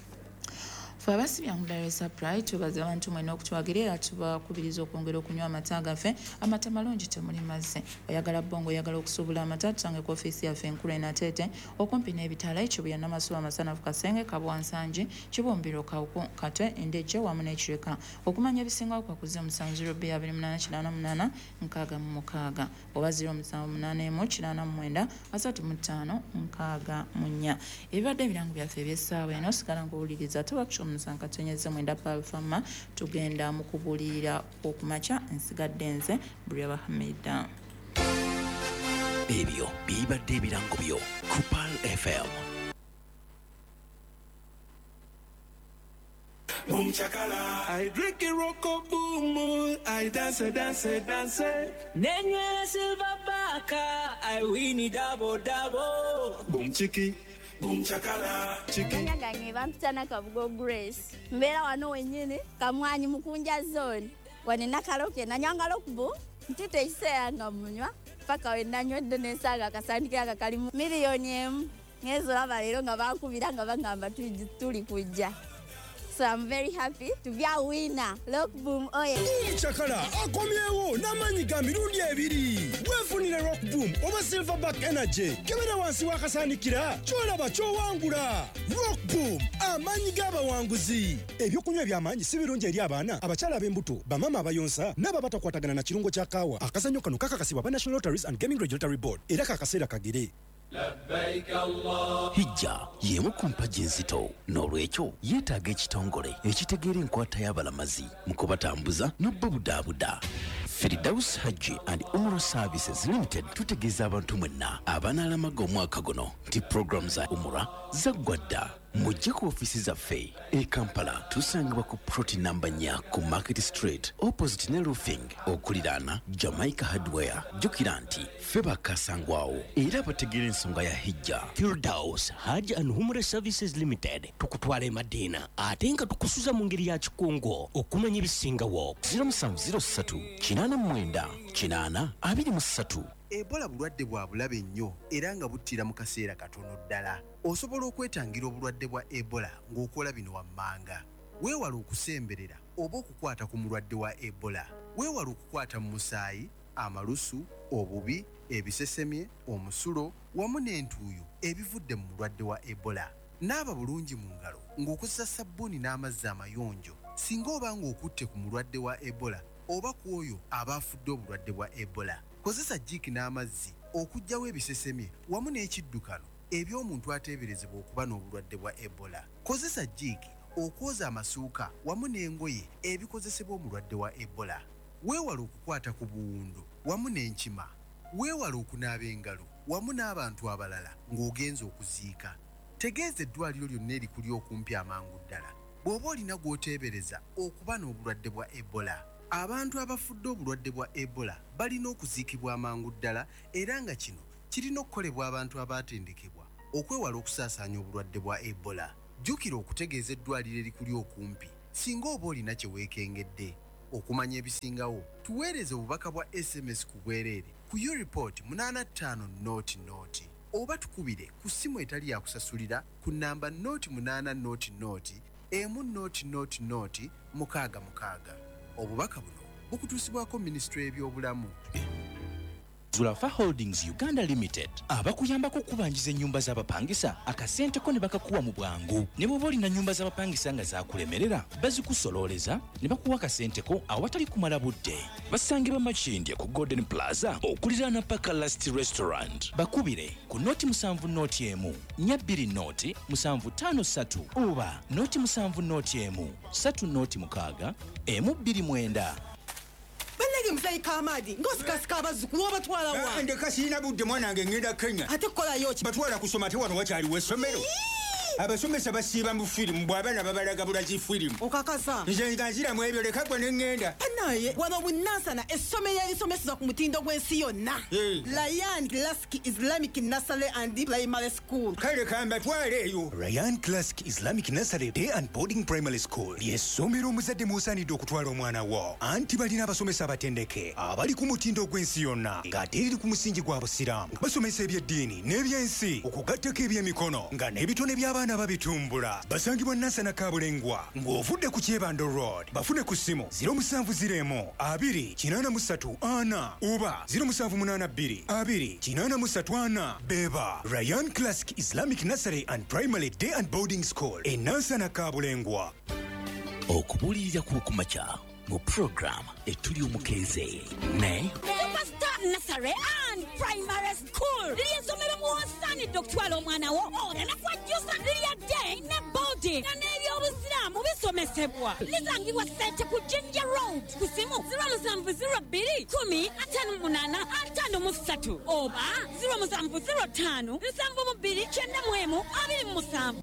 Abasibya mu Dar Supply tubaza abantu mwena okutwagerera tubakubiriza okwongera okunywa amata gaffe. Amata malungi temuli mazzi. Oyagala bongo oyagala okusubula amata tusange ku office yaffe enkulu e Natete okumpi n'ebitala Kibuya n'Amasuba Masanafu Kasenge Kabwansangi Kibumbiro Kawuku Katwe Endeje wamu n'Ekireka. Okumanya ebisingawo kwa kuzira omusanvu ziro bbiri abiri munaana kinaana munaana nkaaga mu mukaaga oba ziro omusanvu munaana emu kinaana mu mwenda asatu mu ttaano nkaaga mu nnya. Ebibadde ebirango byaffe eby'essaawa eno sigala ng'owuliriza tubakisha Sankatonyeza mwenda Pearl Farmer tugenda mu kubulira okumacha nsigadde nze Bria Hamida. Ebyo bibadde ebirango byo ku Pearl F M. Boom chakala, I drink a rocko boom, I dance, dance, dance. Nenye silver baka, I win it double double. Boom chiki. Boom chakala chiki nyaganye bampitana Kabugo Grace mbera wano wenyine kamwanyi mukunja zone wane nakaloke nanyanga lokbu ntite iseyanga munywa paka wendanywedde nesaga akasandike akakali miliyoni emu ngezo abalero nga bakubira nga bangamba tuli kujja. So I'm very happy to be a winner. Look boom, oh yeah. Boom chakala, akomyewo namanyi ga mirundi ebiri. Wefunire rock boom oba silverback energy. Kebera wansi wakasanikira, kyolaba kyowangula. Rock boom, amanyi g'abawanguzi. Ebyokunywa ebyamanyi si birungi eri abaana, abakyala ab'embuto, bamama abayonsa, n'abo batakwatagana na kirungo kya kaawa. Akazannyo kano kakakasibwa ba National Lotteries and Gaming Regulatory Board. Era kakaseera kagere. Hijja yemu ku mpagi enzito n'olwekyo yeetaaga ekitongole ekitegeera enkwata y'abalamazi mu kubatambuza n'obbabudaabuda. Firdaus Hajji and Umrah Services Limited tutegeeza abantu mwenna abanaalamaga omwaka guno nti program za Umrah zaggwa dda mujje ku ofisi zaffe e Kampala tusangibwa ku ploti namba nnya ku Market Street opposite ne roofing okuliraana Jamaica Hardware. Jjukira nti ffe bakasangwawo era bategeera ensonga ya hijja. Firdaus Hajj and Umrah Services Limited tukutwala e Madina ate nga tukusuza mu ngeri ya kikungo okumanya ebisingawo. zero seven zero three kinaana mwenda kinaana abiri mu ssatu. Ebola bulwadde bwa bulabe nnyo era nga buttira mu kaseera katono ddala. Osobola okwetangira obulwadde bwa Ebola ng'okola bino wammanga. Weewala okusemberera oba okukwata ku mulwadde wa Ebola. Weewala okukwata mu musaayi, amalusu, obubi, ebisesemye, omusulo wamu n'entuuyo ebivudde mu mulwadde wa Ebola. Naaba bulungi mu ngalo ng'okozesa sabbuuni n'amazzi amayonjo singa oba ng'okutte ku mulwadde wa Ebola oba ku oyo abaafudde obulwadde bwa Ebola. Kozesa jjiiki n'amazzi okuggyawo ebisesemye wamu n'ekiddukano eby'omuntu ateeberezebwa okuba n'obulwadde bwa Ebola. Kozesa jjiiki okwoza amasuuka wamu n'engoye ebikozesebwa omulwadde wa Ebola. Weewala okukwata ku buwundo wamu n'enkima. Weewala okunaaba engalo wamu n'abantu abalala ng'ogenza okuziika. Tegeeza eddwaliro lyonna erikuli okumpi amangu ddala bw'oba olina gw'oteebereza okuba n'obulwadde bwa Ebola. Abantu abafudde obulwadde bwa Ebola balina okuziikibwa amangu ddala era nga kino kirina okukolebwa abantu abaatendekebwa okwewala okusaasaanya obulwadde bwa Ebola. Jjukira okutegeeza eddwaliro erikuli okumpi singa oba olina kye weekengedde. Okumanya ebisingawo tuweereze obubaka bwa S M S ku bwereere ku U-Report munana ttaano nooti nooti oba tukubire ku ssimu etali yakusasulira ku nnamba nooti munana nooti nooti emu nooti nooti nooti mukaaga mukaaga. Obubaka buno bukutuusibwako Minisitule y'ebyobulamu. Zulafa Holdings Uganda Limited abakuyambako okubanjiza ennyumba z'abapangisa akasenteko ne bakakuwa mu bwangu. Ne bw'oba olina nnyumba z'abapangisa nga zakulemerera bazikusololeza ne bakuwa akasenteko awatali kumala budde. Basangibwa Makindye ku Golden Plaza okuliraana Paka Last Restaurant. Bakubire ku nooti musanvu nooti emu nnya bbiri nooti musanvu ttaano ssatu oba nooti musanvu nooti emu ssatu nooti mukaaga emu bbiri mwenda. Balege mzai kamadi ngosikasika abazzukulu obatwala wa ndeka sirina budde mwanange ngenda Kenya ate kukolayo ki batwala kusoma te wano wakyaliwo essomero abasomesa basiiba mu firimu bw'abaana babalaga bulagi firimu okakasa nze nga nziramu ebyo leka gwe ne ŋŋenda naye wano bunansana essomero erisomeseza ku mutindo gw'ensi yonna Ryan Classic Islamic Nursery and Primary School kale kambatwale eyo. Ryan Classic Islamic Nursery Day and Boarding Primary School ly'essomero omuzadde mw'osaanidde okutwala omwana wo anti balina abasomesa abatendeke abali ku mutindo gw'ensi yonna ng'ate eriri ku musingi gwa busiraamu basomesa ebyeddiini n'ebyensi okugattako ebyemikono nga n'ebitone by'abaana babitumbula. Basangibwa Nansana Kabulengwa ng'ovudde ku Kyebando Road. Bafune ku ssimu zero seven zero one abiri kinaana mu ssatu ana oba zero seven munana bbiri abiri kinaana mu ssatu ana. Beba Ryan Classic Islamic Nursery and Primary Day and Boarding School e Nansana Kabulengwa. Okubuulirira kw'okumakya mu program etuli omukeeze ne Superstar Nursery and Primary School ly'essomero mw'osaanidde okutwala omwana wo olana kwajjusa lirya day ne boarding nga n'ebyobusiraamu bisomesebwa. Lisangibwa Ssente ku Jinja Road ku ssimu zero seven zero two kumi ataano munaana ataano mu ssatu oba zero seven zero five nsanvu mu bbiri kyenda mu emu abiri mu musanvu.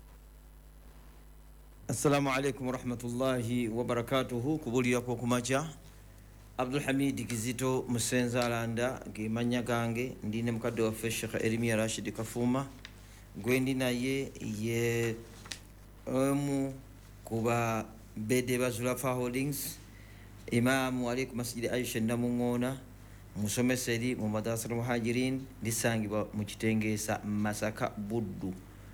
Assalamu alaikum warahmatullahi wabarakatuhu. Kubulira kwa kumacha Abdul Hamid Kizito Musenza Alanda gemanya gange ndine mukadde waffe Sheikh Elimia Rashid Kafuma gwendi naye ye omu kuba bede bazulafa Holdings Imam wali ku Masjid Aisha Namungona musomeseri mu madrasa Muhajirin lisangibwa mu Kitengesa Masaka Buddu.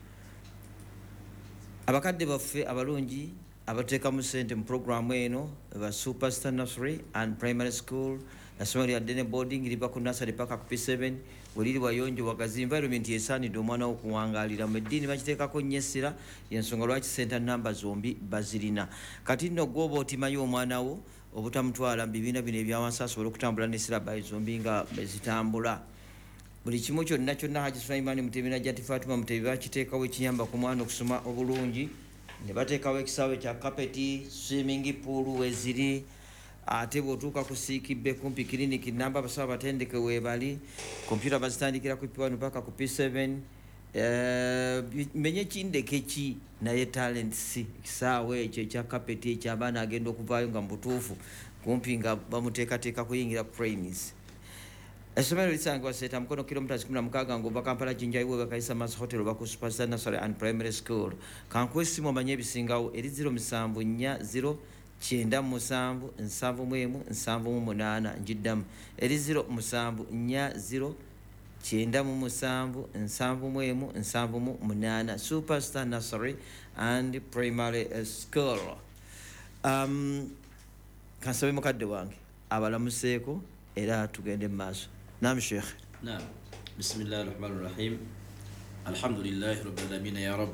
Abakadde baffe abalungi abateeka mu ssente mu programu eno ba Superstar Nursery and Primary School nasomero yadde ne boarding liba ku nursery paka ku P seven weliri wayonjo wagazi environment yesaanidde omwana wo kuwangaalira mu eddiini bakiteekako nnyo essira y'ensonga lwaki center number zombi bazirina. Kati nno gw'oba otimayo omwana wo obutamutwala mu bibiina bino ebyawansi asobole okutambula n'essirabayi zombi nga bezitambula. Buli kimu kyonna kyonna Haji Sulaiman Mutebi na Jati Fatuma Mutebi bakiteekawo ekiyamba ku mwana okusoma obulungi ne bateekawo ekisaawe kya kapeti swimming pool weziri ate bw'otuuka ku Siikibbe kumpi kiriniki namba abasaba batendeke weebali kompyuta bazitandikira ku P one paka ku P seven eh menye kindeke ki naye talent si kisaawe ekyo ekya kapeti eky'abaana agenda okuvaayo nga mubutuufu kumpi nga bamuteekateeka kuyingira praise. Essomero lisangibwa Seeta Mukono kilomita kumi na mukaaga ng'ova Kampala Jinja Iwe Kaisa Mass Hotel oba ku Superstar Nursery and Primary School. Kankuwe essimu omanye ebisingawo eri zero musanvu nnya zero kyenda musanvu nsanvu mu emu nsanvu mu munaana njiddamu eri zero musanvu nnya zero kyenda mu musanvu nsanvu mu emu nsanvu mu munaana Superstar Nursery and Primary School. Um, kansabe mukadde wange abalamuseeko era tugende mu maaso. نعم شيخ. نعم بسم الله الرحمن الرحيم الحمد لله رب العالمين يا رب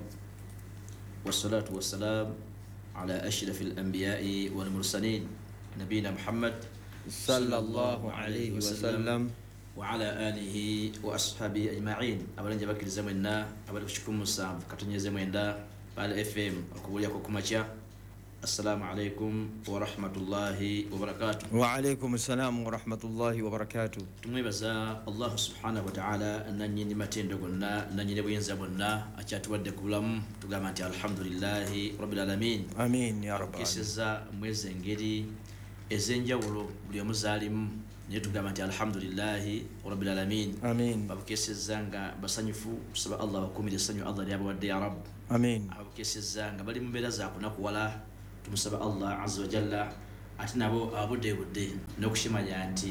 والصلاة والسلام على أشرف الأنبياء والمرسلين نبينا محمد صلى الله عليه وسلم وعلى آله وأصحابه أجمعين. أولا جبك الزمننا أولا شكم مسام كتنيا زمننا على إف إم أقول لكم كماشيا. السلام عليكم ورحمة الله وبركاته. وعليكم السلام ورحمة الله وبركاته. tumwebaza Allah subhanahu wa ta'ala nanyini matendo gonna nanyine buyinza bonna akyatuwadde ku bulamu tugamba nti alhamdulillahi rabbil alamin. Amin ya rabbal alamin. Kiseza mwezi engeri ezenjawulo buli omuzaalimu naye tugamba nti alhamdulillahi rabbil alamin. Amin. babukeseza nga basanyufu tusaba Allah bakumire essanyu Allah lyabawadde ya rabb. Amin. abukeseza nga bali mu mbeera za kunakuwala tumusaba Allah azza wa jalla ate nabo abudde budde n'okushimanya nti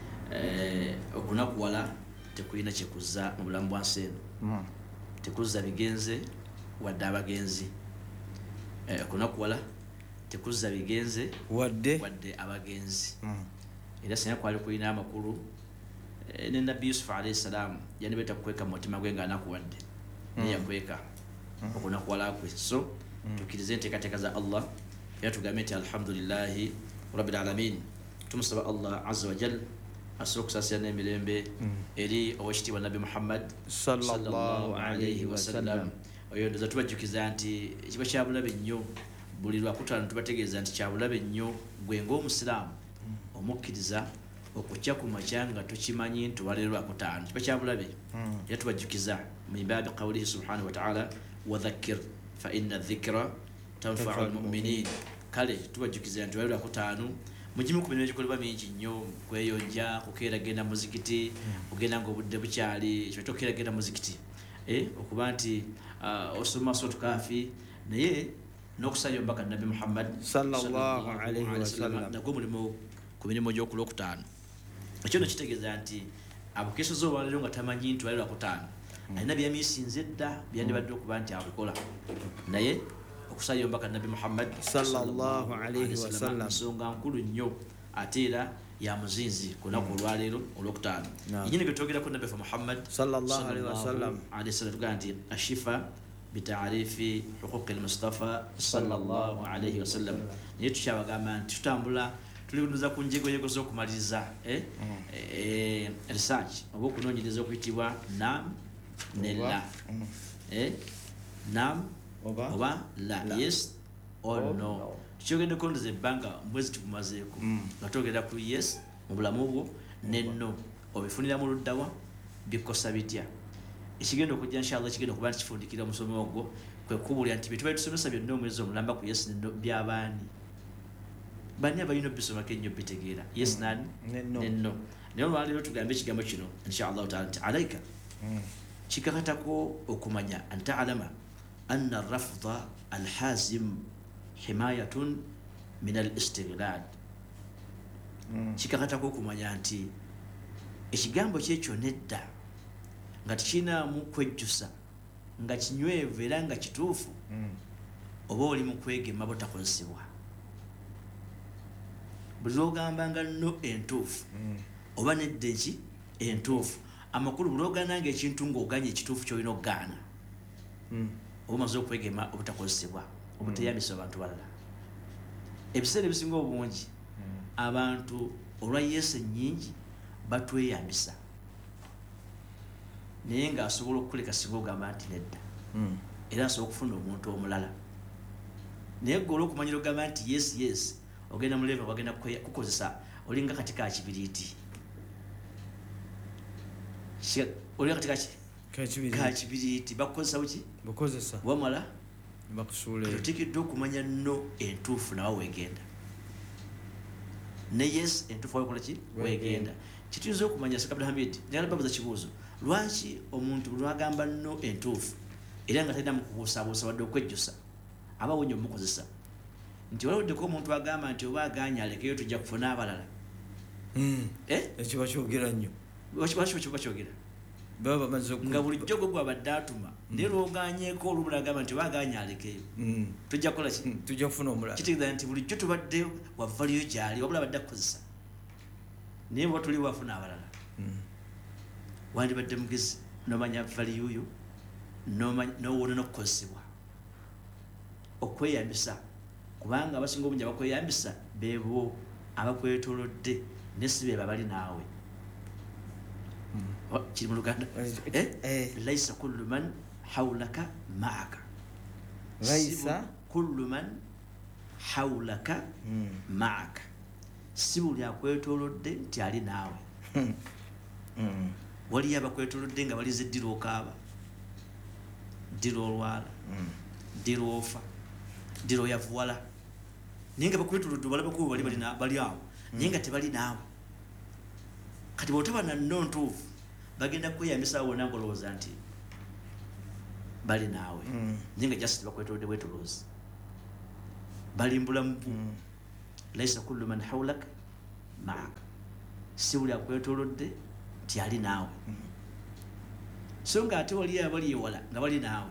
eh, okunakuwala tekulina kyekuzza mu bulamu bwa nsi eno. Mm. tekuzza bigenze wadde abagenzi. eh, okunakuwala tekuzza bigenze wadde wadde abagenzi. Mm. era singa kwali kulina amakulu eh, ne nabbi Yusuf alayhi salam yanibeta kukweka mu mutima gwe ng'anakuwadde naye yakweka okunakuwala kwe. So tukirize enteekateeka za Allah era tugambe nti alhamdulillahi rabbil alamin. tumusaba Allah azza wa jalla asobola okusaasira n'emirembe eri owekitiibwa nabbi Muhammad sallallahu alayhi wasallam. oyo ndoza tubajjukiza nti ekiba kyabulabe nnyo buli lwakutaano tubategeeza nti kyabulabe nnyo gwe ng'omusiraamu omukkiriza okukya ku makya nga tukimanyi nti waleero lwakutaano kiba kyabulabe. era tubajjukiza min baabi qawlihi subhanahu wa ta'ala wadhakkir fa inna dhikra tanfa'u almu'minin. kale tubajjukiza nti waleero lwakutaano mugimu ku mirimu egikolebwa mingi nnyo kweyonja kukeera genda muzikiti kugenda ng'obudde bukyali ekyo tokeera genda muzikiti eh, okuba nti uh, osoma sotu kaafi naye n'okusaayo mbaka nabbi Muhammad sallallahu alayhi wasallam nagwo mulimu ku mirimu gy'okulwokutaano. ekyo no kitegeeza nti abukeeseza olwaleero nga tamanyi nti waleero lwakutaano alina byamiisinze dda byandibadde okuba nti abikola naye okusaayo mbaka nabbi Muhammad sallallahu alayhi wasallam nsonga nkulu nnyo ate era ya muzinzi ku lunaku olwaleero olwokutaano. yenyini gwe twogerako nabbi ffe Muhammad sallallahu alayhi wasallam alayhi sallam tugamba nti ashifa bitaarifi huquqi almustafa sallallahu alayhi wasallam. naye tukyabagamba nti tutambula tuliunuza ku njegoyego z'okumaliriza eh? eh, research oba okunoonyereza okuyitibwa nam ne la eh? nam oba, oba la. la yes or oh, no, no. tukyogedde kulondoza ebbanga mwezi tugumazeeko nga twogera ku yes mu bulamu bwo ne no obifunira mu luddawa bikosa bitya. ekigenda okujja inshallah kigenda okuba nti kifundikira omusomo ogwo kwe kubulira nti byetubaye tusomesa byonna omwezi omulamba ku yes ne no by'abaani bani abalina obisomako ennyo bitegeera yes nani ne no. naye olwaleero tugambe ekigambo kino inshallah taala nti alaika kikakatako okumanya antaalama anna rafda alhazim himayatun min alistighlal. kikakatako okumanya nti ekigambo kyekyo nedda nga tekinaamu kwejjusa nga kinywevu era nga kituufu oba oli mu kwegema butakozesebwa. buli lwogamba nga no entuufu oba nedda enki entuufu amakulu buli lwogana nga ekintu ng'oganya ekituufu kyolina okugaana oba omaze okwegema obutakozesebwa obuteyambisa abantu balala. ebiseera ebisinga obungi abantu olwa yesu ennyingi batweyambisa naye ng'asobola okukuleka singa ogamba nti nedda era asobola okufuna omuntu omulala. naye gwe olw'okumanyira ogamba nti yes yes ogenda muleva wagenda kukozesa olinga kati ka kibiriiti olinga kati kaki kakibiriiti bakukozesa buki bukozesa wamala bakusuula oteekeddwa okumanya nno entuufu nawe weegenda ne yes entuufu wawekola ki weegenda kituyinza okumanya Sekabda Hamid njagala babuuza kibuuzo lwaki omuntu lwagamba nno entuufu era nga talina mukubuusaabuusa wadde okwejjusa aba wenye omukozesa nti walaweddeko omuntu agamba nti oba aganya alekeyo tujja kufuna abalala ekyo bakyogera nnyo lwaki bakyogera nga bulijjo gwe gwabadde atuma naye lwoganyeeko olubula agamba nti oba aganya alekeyo tujja kukola ki tujja kufuna omulala kitegeeza nti bulijjo tubadde wavaliyo gyali wabula badde akukozesa naye bwe tuli wafuna abalala wandibadde mugezi nomanya valiyuyo nowona n'okukozesebwa okweyambisa kubanga abasinga obungi abakweyambisa beebo abakwetolodde ne si beebo abali naawe kiri mu Luganda laisa kullu man hawlaka maaka laisa kullu man hawlaka maaka si buli akwetolodde nti ali naawe waliyo abakwetolodde nga balize ddira okaaba ddira olwala ddira ofa ddira oyavuwala naye nga bakwetolodde balabako bali bali awo naye nga tebali naawe kati bwotaba nanno ntuufu bagenda kweyambisa wona ngolowooza nti bali naawe naye nga just bakwetolodde bwetoloozi balimbula mubu laisa kullu man hawlak maaka si buli akwetolodde nti ali naawe so nga ate waliyo abali ewala nga bali naawe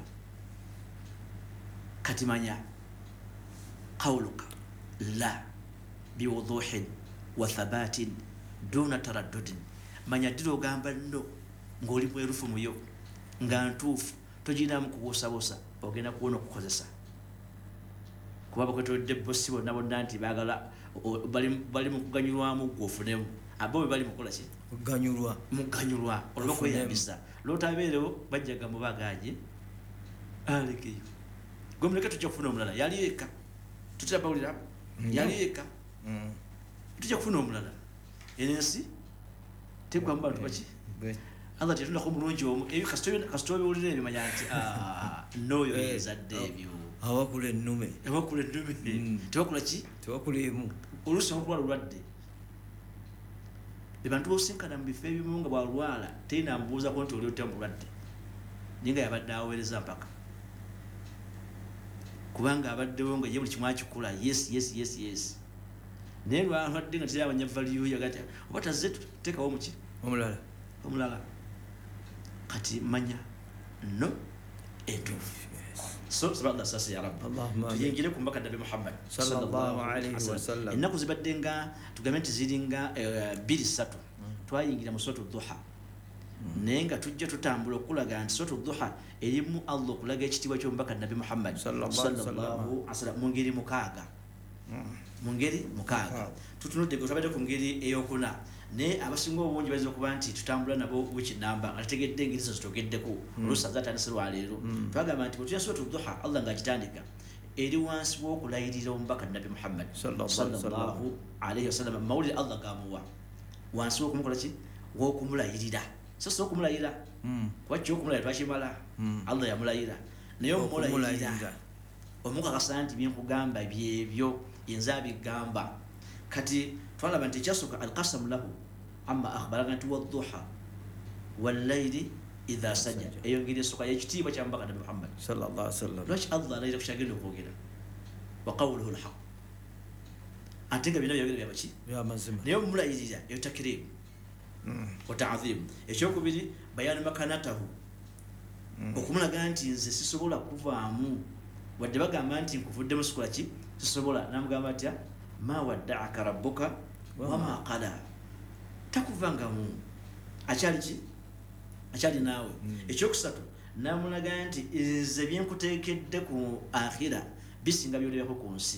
kati manya qawluka la biwuduhin wa thabatin duna taraddudin manya ddira ogamba nno ng'oli mwerufu muyo nga ntuufu toginamu kubuusabuusa ogenda kuwona okukozesa kuba bakwetolodde bosi bonna bonna nti baagala bali mu kuganyulwamu gwe ofunemu abo bwe bali mukola ki muganyulwa muganyulwa olwa kweyambisa lwotabeerewo bajjaga mubaganye alekeyo gwe muleke tujja kufuna omulala yali eka tutera bawulira yali eka tujja kufuna omulala eno ensi tegwamu bantu baki Allah tetundako mulungi omu ebyo kasita obiwulira ebyo manya nti nooyo ezadde ebyo awakula ennume awakula ennume tewakula ki tewakula emu oluusi okulwala olwadde ebantu bosinkana mu bifo ebimu nga bwalwala terina amubuuzako nti oli otya mulwadde naye nga yabadde aweereza mpaka kubanga abaddewo nga ye buli kimu akikula yes yes yes yes naye lwalwadde nga terabanya valiyuyo agati oba tazze tuteekawo muki omulala omulala kati manya no entuufu so saballa sasa ya rabbi tuyingire ku mbaka nabi Muhammad sallallahu alaihi wasallam ennaku zibadde nga tugambe nti ziringa bbiri ssatu twayingira mu suratu duha naye nga tujja tutambula okulaga nti suratu duha erimu Allah okulaga ekitiibwa ky'omubaka nabi Muhammad sallallahu alaihi wasallam mu ngeri mukaaga mu ngeri mukaaga tutunudde twabadde ku ngeri eyokuna naye abasinga obungi bayinza okuba nti tutambula nabo wiki namba nga tutegedde engeri zo zitogeddeko oluusi azatandise lwaleero twagamba nti bwe tulya suratu duha Allah ng'agitandika eri wansi w'okulayirira omubaka nabi Muhammad sallallahu alaihi wasallam mawulire Allah gamuwa wansi w'okumukola ki w'okumulayirira so si okumulayira kuba kyo okumulayira twakimala Allah yamulayira naye omumulayirira omukakasa nti byenkugamba byebyo yenza abigamba kati twalaba nti ekyasooka alqasamu lahu amma akhbaraga nti wadduha wallayli idha saja eyo ngeri esooka yekitiibwa kya mubaka nabi Muhammad sallallahu alaihi wasallam lwaki Allah alayira ku kyagenda okwogera wa qawluhu alhaq ate nga byonna byogera byabaki byamazima naye omulayirira eyo takirimu wa ta'dhim ekyokubiri bayanu makanatahu okumulaga nti nze sisobola kuvaamu wadde bagamba nti nkuvudde musikola ki sisobola namugamba atya ma wadda'aka rabbuka wama qala takuvangamu akyali ki akyali naawe ekyokusatu namulaga nti nze byenkuteekedde ku akhira bisinga byolebako ku nsi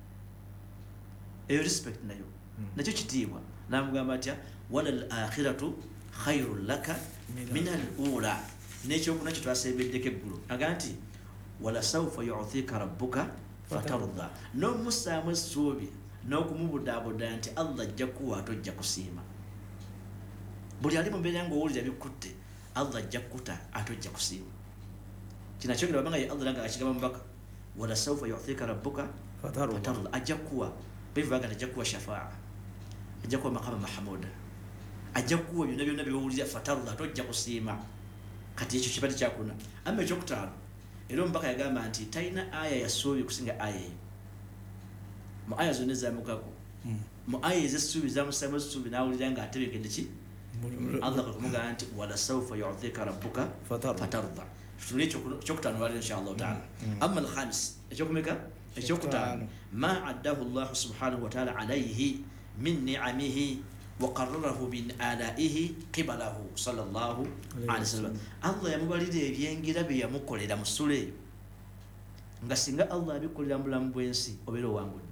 eyo respect nayo nakyo kitiibwa namugamba atya wala al akhiratu khairun laka min al ula nekyokuna kye twasembeddeko eggulu aga nti wala sawfa yu'thika rabbuka fatarda n'omusaamu essuubi n'okumubudaabuda nti Allah ajja kuwa tojja kusiima buli ali mu mbeera ng'owulira bikutte Allah ajja kukuta ate ojja kusiima kino kyogera bamanga ye Allah langa akigamba mubaka wala sawfa yu'tika rabbuka fatarda ajja kuwa bivaga ajja kuwa shafaa ajja kuwa maqama mahmuda ajja kuwa byonna byonna byowulira fatarda ate ojja kusiima kati ekyo kibadde kyakuna amma ekyokutaano era omubaka yagamba nti talina aya yassuubi kusinga aya eyo mu aya zonna ezamukako mu aya ezessuubi zamusamu essuubi n'awulira nga atebekedde ki Allah kakumugamba nti wala sawfa yu'tika rabbuka fatarda tuli ekyokutaano wali inshallah taala amma alkhamis ekyokumeka ekyokutaano ma addahu Allah subhanahu wa ta'ala alayhi min ni'amihi وقرره من آلائه قبله صلى الله عليه وسلم الله yamubalira ebyengira bye yamukolera mu ssula eyo nga singa Allah abikolera mu bulamu bw'ensi obeera owangudde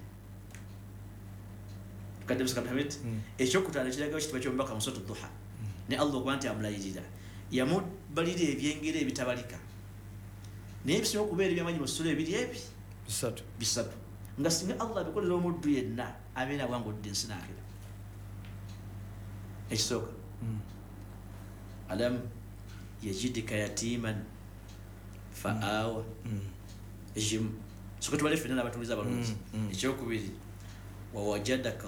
tukadde musaka Muhammad ekyokutaano kiragawo kitibwa ky'omubaka mu suratu Duha ne Allah okuba nti amulayirira yamubalira ebyengira ebitabalika naye bisobola okubeera ebyamanyi mu ssula ebiri ebi bisatu bisatu nga singa Allah abikolera omuddu yenna abeera awangudde ensi n'akhira ekisooka alam yajidika yatiman fa'awa ekimu soka tubale ffenna n'abatuuliza abalungi ekyokubiri wawajadaka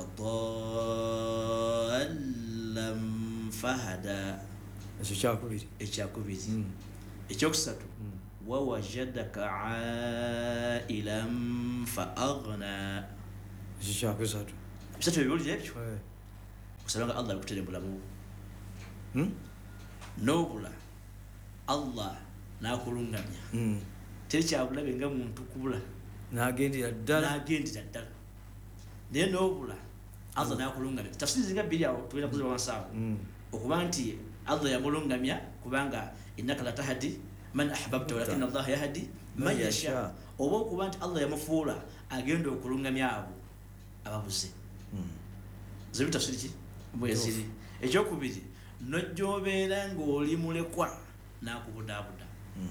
dallan fahada ekyo kyakubiri ekyakubiri ekyokusatu wawajadaka ailan fa'aghna ekyo kyakusatu bisatu ebiwulire ebyo kusabanga Allah akutere bulamu hmm nobula Allah nakulungamya hmm teri kyabulabe nga muntu kubula nagendera ddala nagendera ddala naye nobula Allah nakulungamya tafsiri zinga biri awo tuwera kuziba wansawo okuba nti Allah yamulungamya kubanga innaka la tahdi man ahbabta walakin Allah yahdi man yasha oba okuba nti Allah yamufuula agenda okulungamya abo ababuze zibi tafsiri ki mweziri ekyokubiri nojjobeera ng'oli mulekwa n'akubudaabuda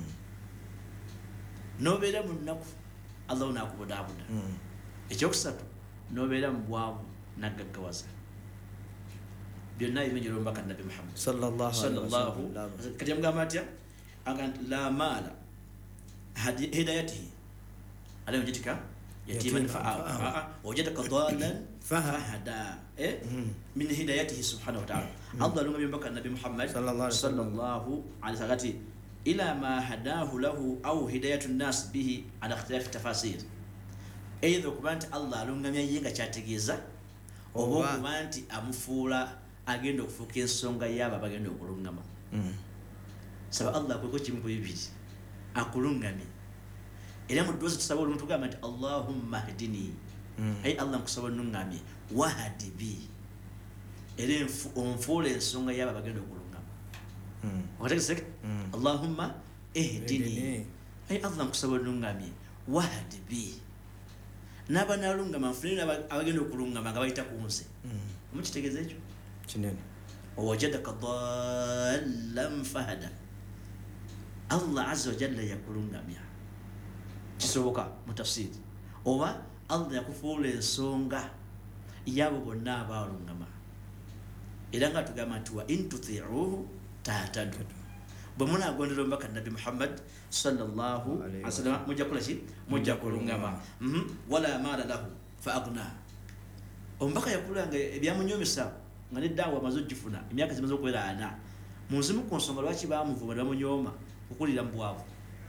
nobeera mu nnaku Allah n'akubudaabuda ekyokusatu nobeera mu bwavu n'aggaggawaza byonna bimenyera omubaka nabi Muhammad sallallahu kati yamugamba atya la maala hidayatihi alayhi wajitika yatiman fa'awa wajadaka dalan fahada eh min hidayatihi subhanahu wa ta'ala Allah lunga bimbaka nabi Muhammad sallallahu alaihi wasallam ila ma hadahu lahu aw hidayatun nas bihi ala ikhtilaf tafasir either kubanti Allah lunga myenga kyategeeza obo kubanti amufuula agenda okufuka ensonga yaba bagenda okulungama saba Allah kweko kimu bibiri akulungami era mu dozi tusaba oluntu gamba nti Allahumma hdini ay Allah nkusaba nungamye wahadi bi era onfuula ensonga yaba bagenda okulungama wakategeseka Allahumma ihdini ay Allah nkusaba nungamye wahadi bi naba nalungama nfune abagenda okulungama nga bayita kunze mukitegeeza ekyo kinene wajadaka dallan fahada Allah azza wa jalla yakulungamya kisoboka mu tafsiri oba Allah yakufuula ensonga yabo bonna abalungama era nga tugamba nti wa in tuti'uhu tahtadu bwe munagondera omubaka nabi Muhammad sallallahu alaihi wasallam mujja kukola ki mujja kulungama wala maala lahu fa aghna omubaka yakulanga ebyamunyomesa nga neddawa amaze ogifuna emyaka zimaze okuwera ana munzimu ku nsonga lwaki bamuvuma ne bamunyooma okukulira mu bwavu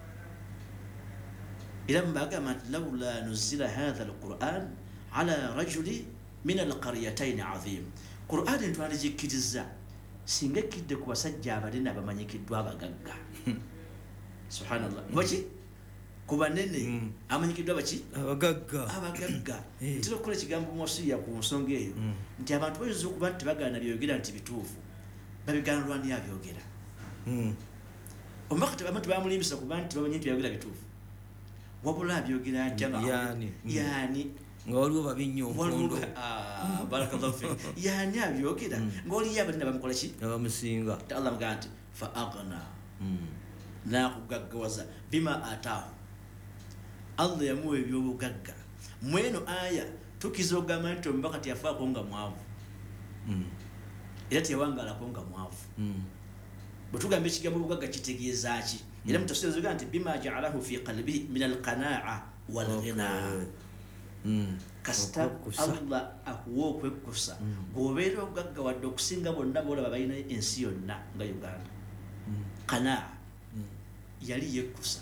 إلى ما قامت لولا نزل هذا القرآن على رجل من القريتين عظيم قرآن تواني جي كيدزا سينغا كيدك وسجا بدنا بماني كيدوا بغغا سبحان الله بوشي kubanene amanyi kidwa bachi abagagga abagagga ntiro kole kigambo mosi ya ku nsonga eyo nti abantu bayinza okuba nti bagana byogera nti bituufu babigana lwani yabyogera ombaka abantu bamulimbisa kuba nti bamanyi nti byogera bituufu wabula byogera nti yani yani nga waliwo babinyo omukondo ah barakallahu fi yani abyogera ngoli yabadde bamukola ki abamusinga ta Allah mganti fa aghna na kugaggawaza bima ataahu Allah yamuwe byobugagga mweno aya tukizogama nti ombaka tiyafaako nga mwavu era tiyawangala ko nga mwavu butugamba ekigambo obugagga kitegeeza ki era mutafsiri zoga nti bima ja'alahu fi qalbihi min al-qana'a wal ghina kasita Allah akuwa okwekusa gobeera obugagga wadde okusinga bonna boolaba balina ensi yonna nga Uganda qana'a yali yekusa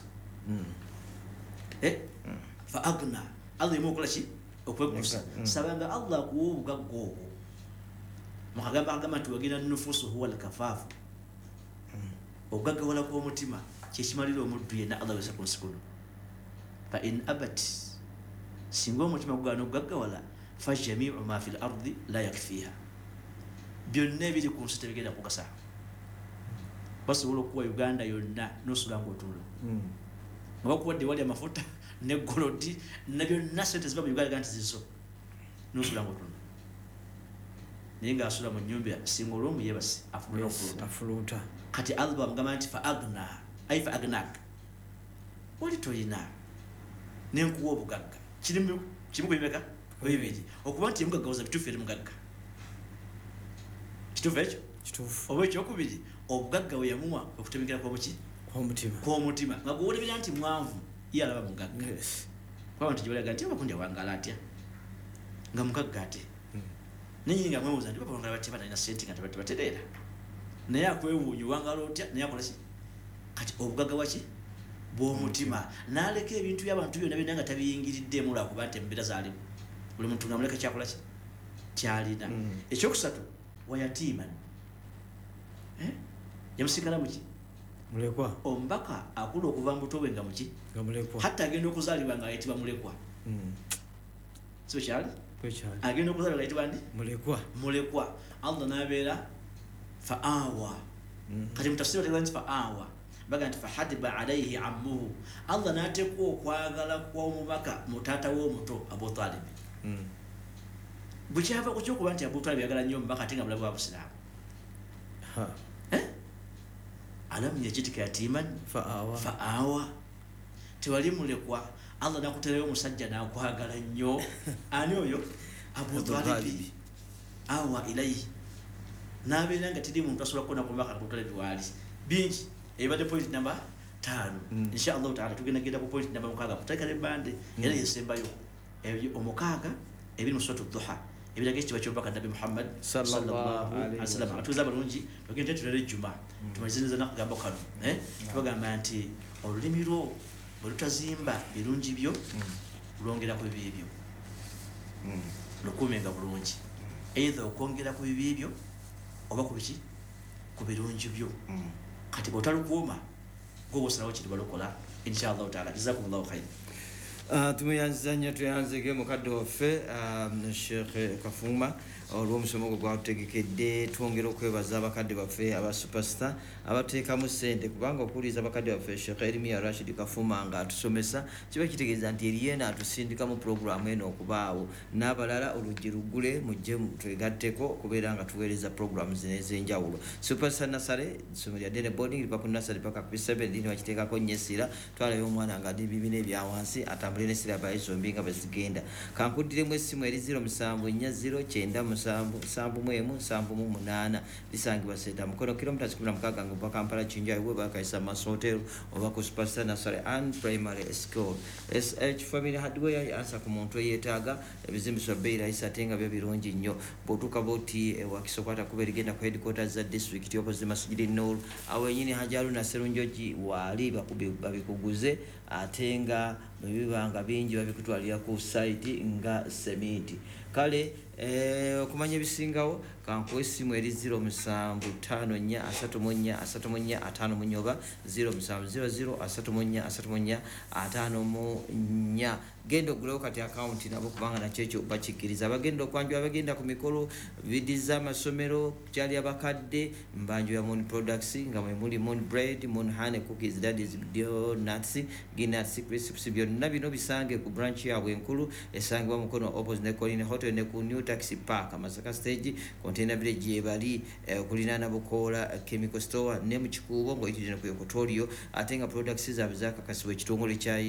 eh fa agna Allah yimokola ki okwekusa sabanga Allah akuwa obugagga obwo mukagamba agamba nti wagina nufusu huwa al-kafafu ogagawala kw'omutima kyekimalira omuddu yenna Allah wesa ku nsi kuno fa in abat singa omutima gugana okugagawala fa jamiu ma fi l-ardi la yakfiha byonna ebiri ku nsi tebigenda kugasa basobola okuwa Uganda yonna nosula ng'otulo nga bakuwadde wali amafuta ne golodi ne byonna sente ziba mu Uganda nti zizo nosula ng'otulo naye ng'asula mu nnyumba singa olw'omu yebasi afuluta kati Allah bamugamba nti fa agna ay fa agnak wali tolina nenkuwa obugagga kirimu kimu kwebeka bibiri okuba nti mugaggawoza bituufu eri mugagga kituufu ekyo kituufu oba ekyokubiri obugagga we yamuwa okutemekera kw'omuki kw'omutima kw'omutima nga gwolebera nti mwanvu ye alaba mugagga kwaba nti gyolaga nti abakundi awangala atya nga mugagga ate naye nga mwebuuza nti babawangala batya banalina sente nga tebatereera naye akwewuunya wangala otya naye akola ki kati obugagga waki bw'omutima n'aleka ebintu by'abantu byonna byonna nga tabiyingiriddemu lwakuba nti embeera zaalimu buli muntu nga muleka kyakola ki kyalina ekyokusatu wayatiman yamusikala muki mulekwa omubaka akula okuva mu buto bwe nga muki nga mulekwa hatta agenda okuzaalibwa nga ayitibwa mulekwa so kyali agenda okuzaalibwa ayitibwa ndi mulekwa mulekwa Allah n'abeera fa'awa kati mutafsiri wategeeza nti fa'awa baga nti fahadiba alayhi ammuhu Allah n'ateekwa okwagala kw'omubaka mutaata w'omuto Abu Talib bukyava ku kyokuba nti Abu Talib yagala nnyo omubaka ate nga bulabu bwa busiraamu alam yajitika yatiman fa'awa tewali mulekwa Allah n'akuterayo omusajja n'akwagala nnyo ani oyo Abu Talib awa ilayhi n'abeera nga tiri muntu asobola kukoona kumubaka Abu Talib waali bingi ebadde point number tano inshallah taala tugenda genda ku point number mukaaga kutaka ne bande era yesembayo omukaaga ebiri mu suratu duha ebiraga ekiba ky'obubaka Nabi Muhammad sallallahu alaihi wasallam atuza balungi tugenda tulere juma tumalizeneza nakugamba kano eh tubagamba nti olulimi lwo bwe lutazimba birungi byo lwongera ku bibibyo lukumenga bulungi either okwongera ku bibibyo oba ku biki ku birungi byo kati bw'otalukuuma gw'obosalawo kiri balokola inshallah taala jazakumullahu khair tumuyanziza nnyo tuyanzike mukadde waffe Sheikh Kafuma olw'omusomo gwe gwatutegekedde twongera okwebaza abakadde baffe aba superstar abateekamu ssente kubanga okuwuliriza abakadde baffe Sheikh Erimiya Rashid Kafuma nga atusomesa kiba kitegeeza nti eriyeena atusindika mu puroguramu eno okubaawo n'abalala oluggi luggule mujje twegatteko okubeera nga tuweereza puroguramu zino ez'enjawulo superstar nasale ssomero lya Dene boarding liva ku nasale paka ku seven lini bakiteekako nnyo essira twalayo omwana nga ali bibina ebyawansi atambule n'essira bayi zombi nga bazigenda kankuddiremu essimu eri zero musanvu nnya zero kyenda musanvu musanvu mu emu musanvu mu munaana lisangibwa seta mukono kilomita kikumi na mukaaga nga oba Kampala Kinjai we bakayisa Maso Hotel oba ku Superstar Nursery and Primary School S H Family Hardware yansa ku muntu eyeetaaga ebizimbiswa bei rahisi ate nga byo birungi nnyo bw'otuuka bw'oti wakisokwata kuba erigenda ku headquarters za district opposite Masjid Noor awo enyini Hajaru na Serunjoji waali babikuguze ate nga bibanga bingi babikutwalira ku site nga semiti kale eh okumanya ebisingawo kankuwa essimu eri zero musanvu ttaano nnya asatu mu nnya asatu mu nnya ataano mu nnya oba zero musanvu zero zero asatu mu nnya asatu mu nnya ataano mu nnya genda ogulewo kati akawunti nabo kubanga nakyo ekyo bakikkiriza abagenda okwanjula abagenda ku mikolo vidi z'amasomero kyali abakadde mbanjo ya Moon Products nga mwe muli Moon Bread, Moon Honey Cookies, Daddy's Donuts, Guinness Crisps byonna bino bisange ku branch yaabwe enkulu esangibwa mukono opposite ne Colline Hotel ne ku New Taxi Park Masaka Stage Mutenda Village yebali okulinaana Bukoola Chemical Store ne mu Kikuubo ng'oyitiriza ku Equatorio ate nga products zaabwe zaakakasibwa ekitongole kya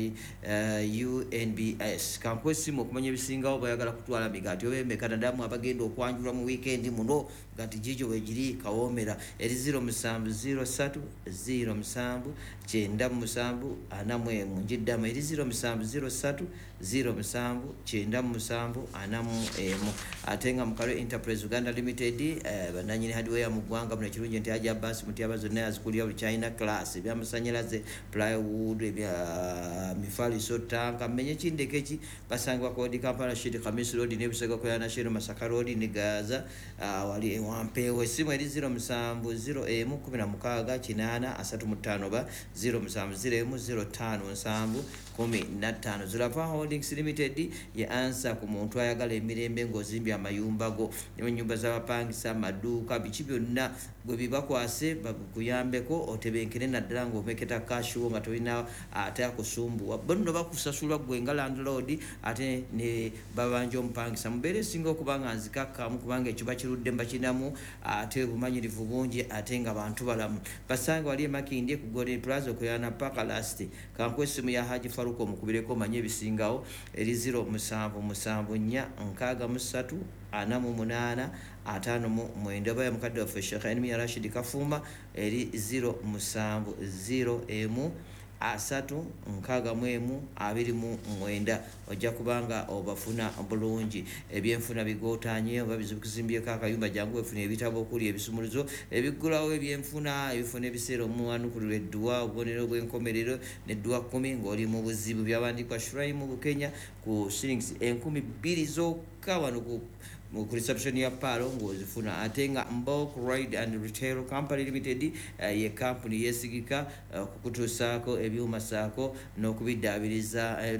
U N B S. Kankuwa essimu okumanya ebisingawo bayagala kutwala migaati oba emeka naddala abagenda okwanjulwa mu weekend muno gati gigyo wegiri kawoomera eri zero musanvu zero ssatu zero musanvu kyenda musanvu ana mu emu njiddamu eri zero musanvu zero ssatu zero musanvu kyenda musanvu ana mu emu ate nga Mukalo Enterprise Uganda Limited eh, bannannyini hardware mu ggwanga muno ekirungi nti ajja basi mutyaba zonna yazikulira buli China class ebyamasanyalaze plywood ebya mifaliso tanka menye kindeke ki basangwa kodi Kampala Street Khamisi Road ne Busega ko yana Shiro Masaka Road ne Gaza uh, wali ewampewe simu eri zero musanvu zero emu kumi na mukaaga kinaana asatu mu ttaano ba zero musanvu zero emu zero ttaano nsanvu kumi na ttaano. Zulafa Holdings Limited ye ansa ku muntu ayagala emirembe ng'ozimbye amayumba go ennyumba z'abapangisa amaduuka biki byonna bwe bibakwase bakuyambeko otebenkere naddala ng'omeketa kashuwo nga tolina ate akusumbuwa bonno bakusasulwa gwe nga landlord ate ne babanja omupangisa mubeere esinga okuba nga nzikakkamu kubanga ekiba kirudde mbakinamu ate obumanyirivu bungi ate nga bantu balamu basanga wali emakindi ku Golden Plaza okuyana paka last kankuwa essimu ya Haji Faruko omukubireko omanye ebisingawo eri zero musanvu musanvu nnya nkaaga mu ssatu ana mu munaana ataano mu mwenda baya mukadde waffe Sheikh Enemy Rashid Kafumba eri zero musanvu zero emu asatu nkaaga mu emu abiri mu mwenda ojja kubanga obafuna bulungi ebyenfuna bigootanye oba bizikuzimbyeko akayumba jangu wefuna ebitabo okuli ebisumuluzo ebiggulawo ebyenfuna ebifuna ebiseera omuwanukulirwa edduwa obubonero bw'enkomerero n'edduwa kkumi ng'oli mu buzibu byawandikwa Shrine mu Bukenya ku shillings enkumi bbiri zokka wano ku mu reception ya palo ng'ozifuna ate nga Mbok Ride and Retail Company Limited uh, ye company yesigika uh, kukutuusaako ebyuma saako n'okubiddaabiriza uh,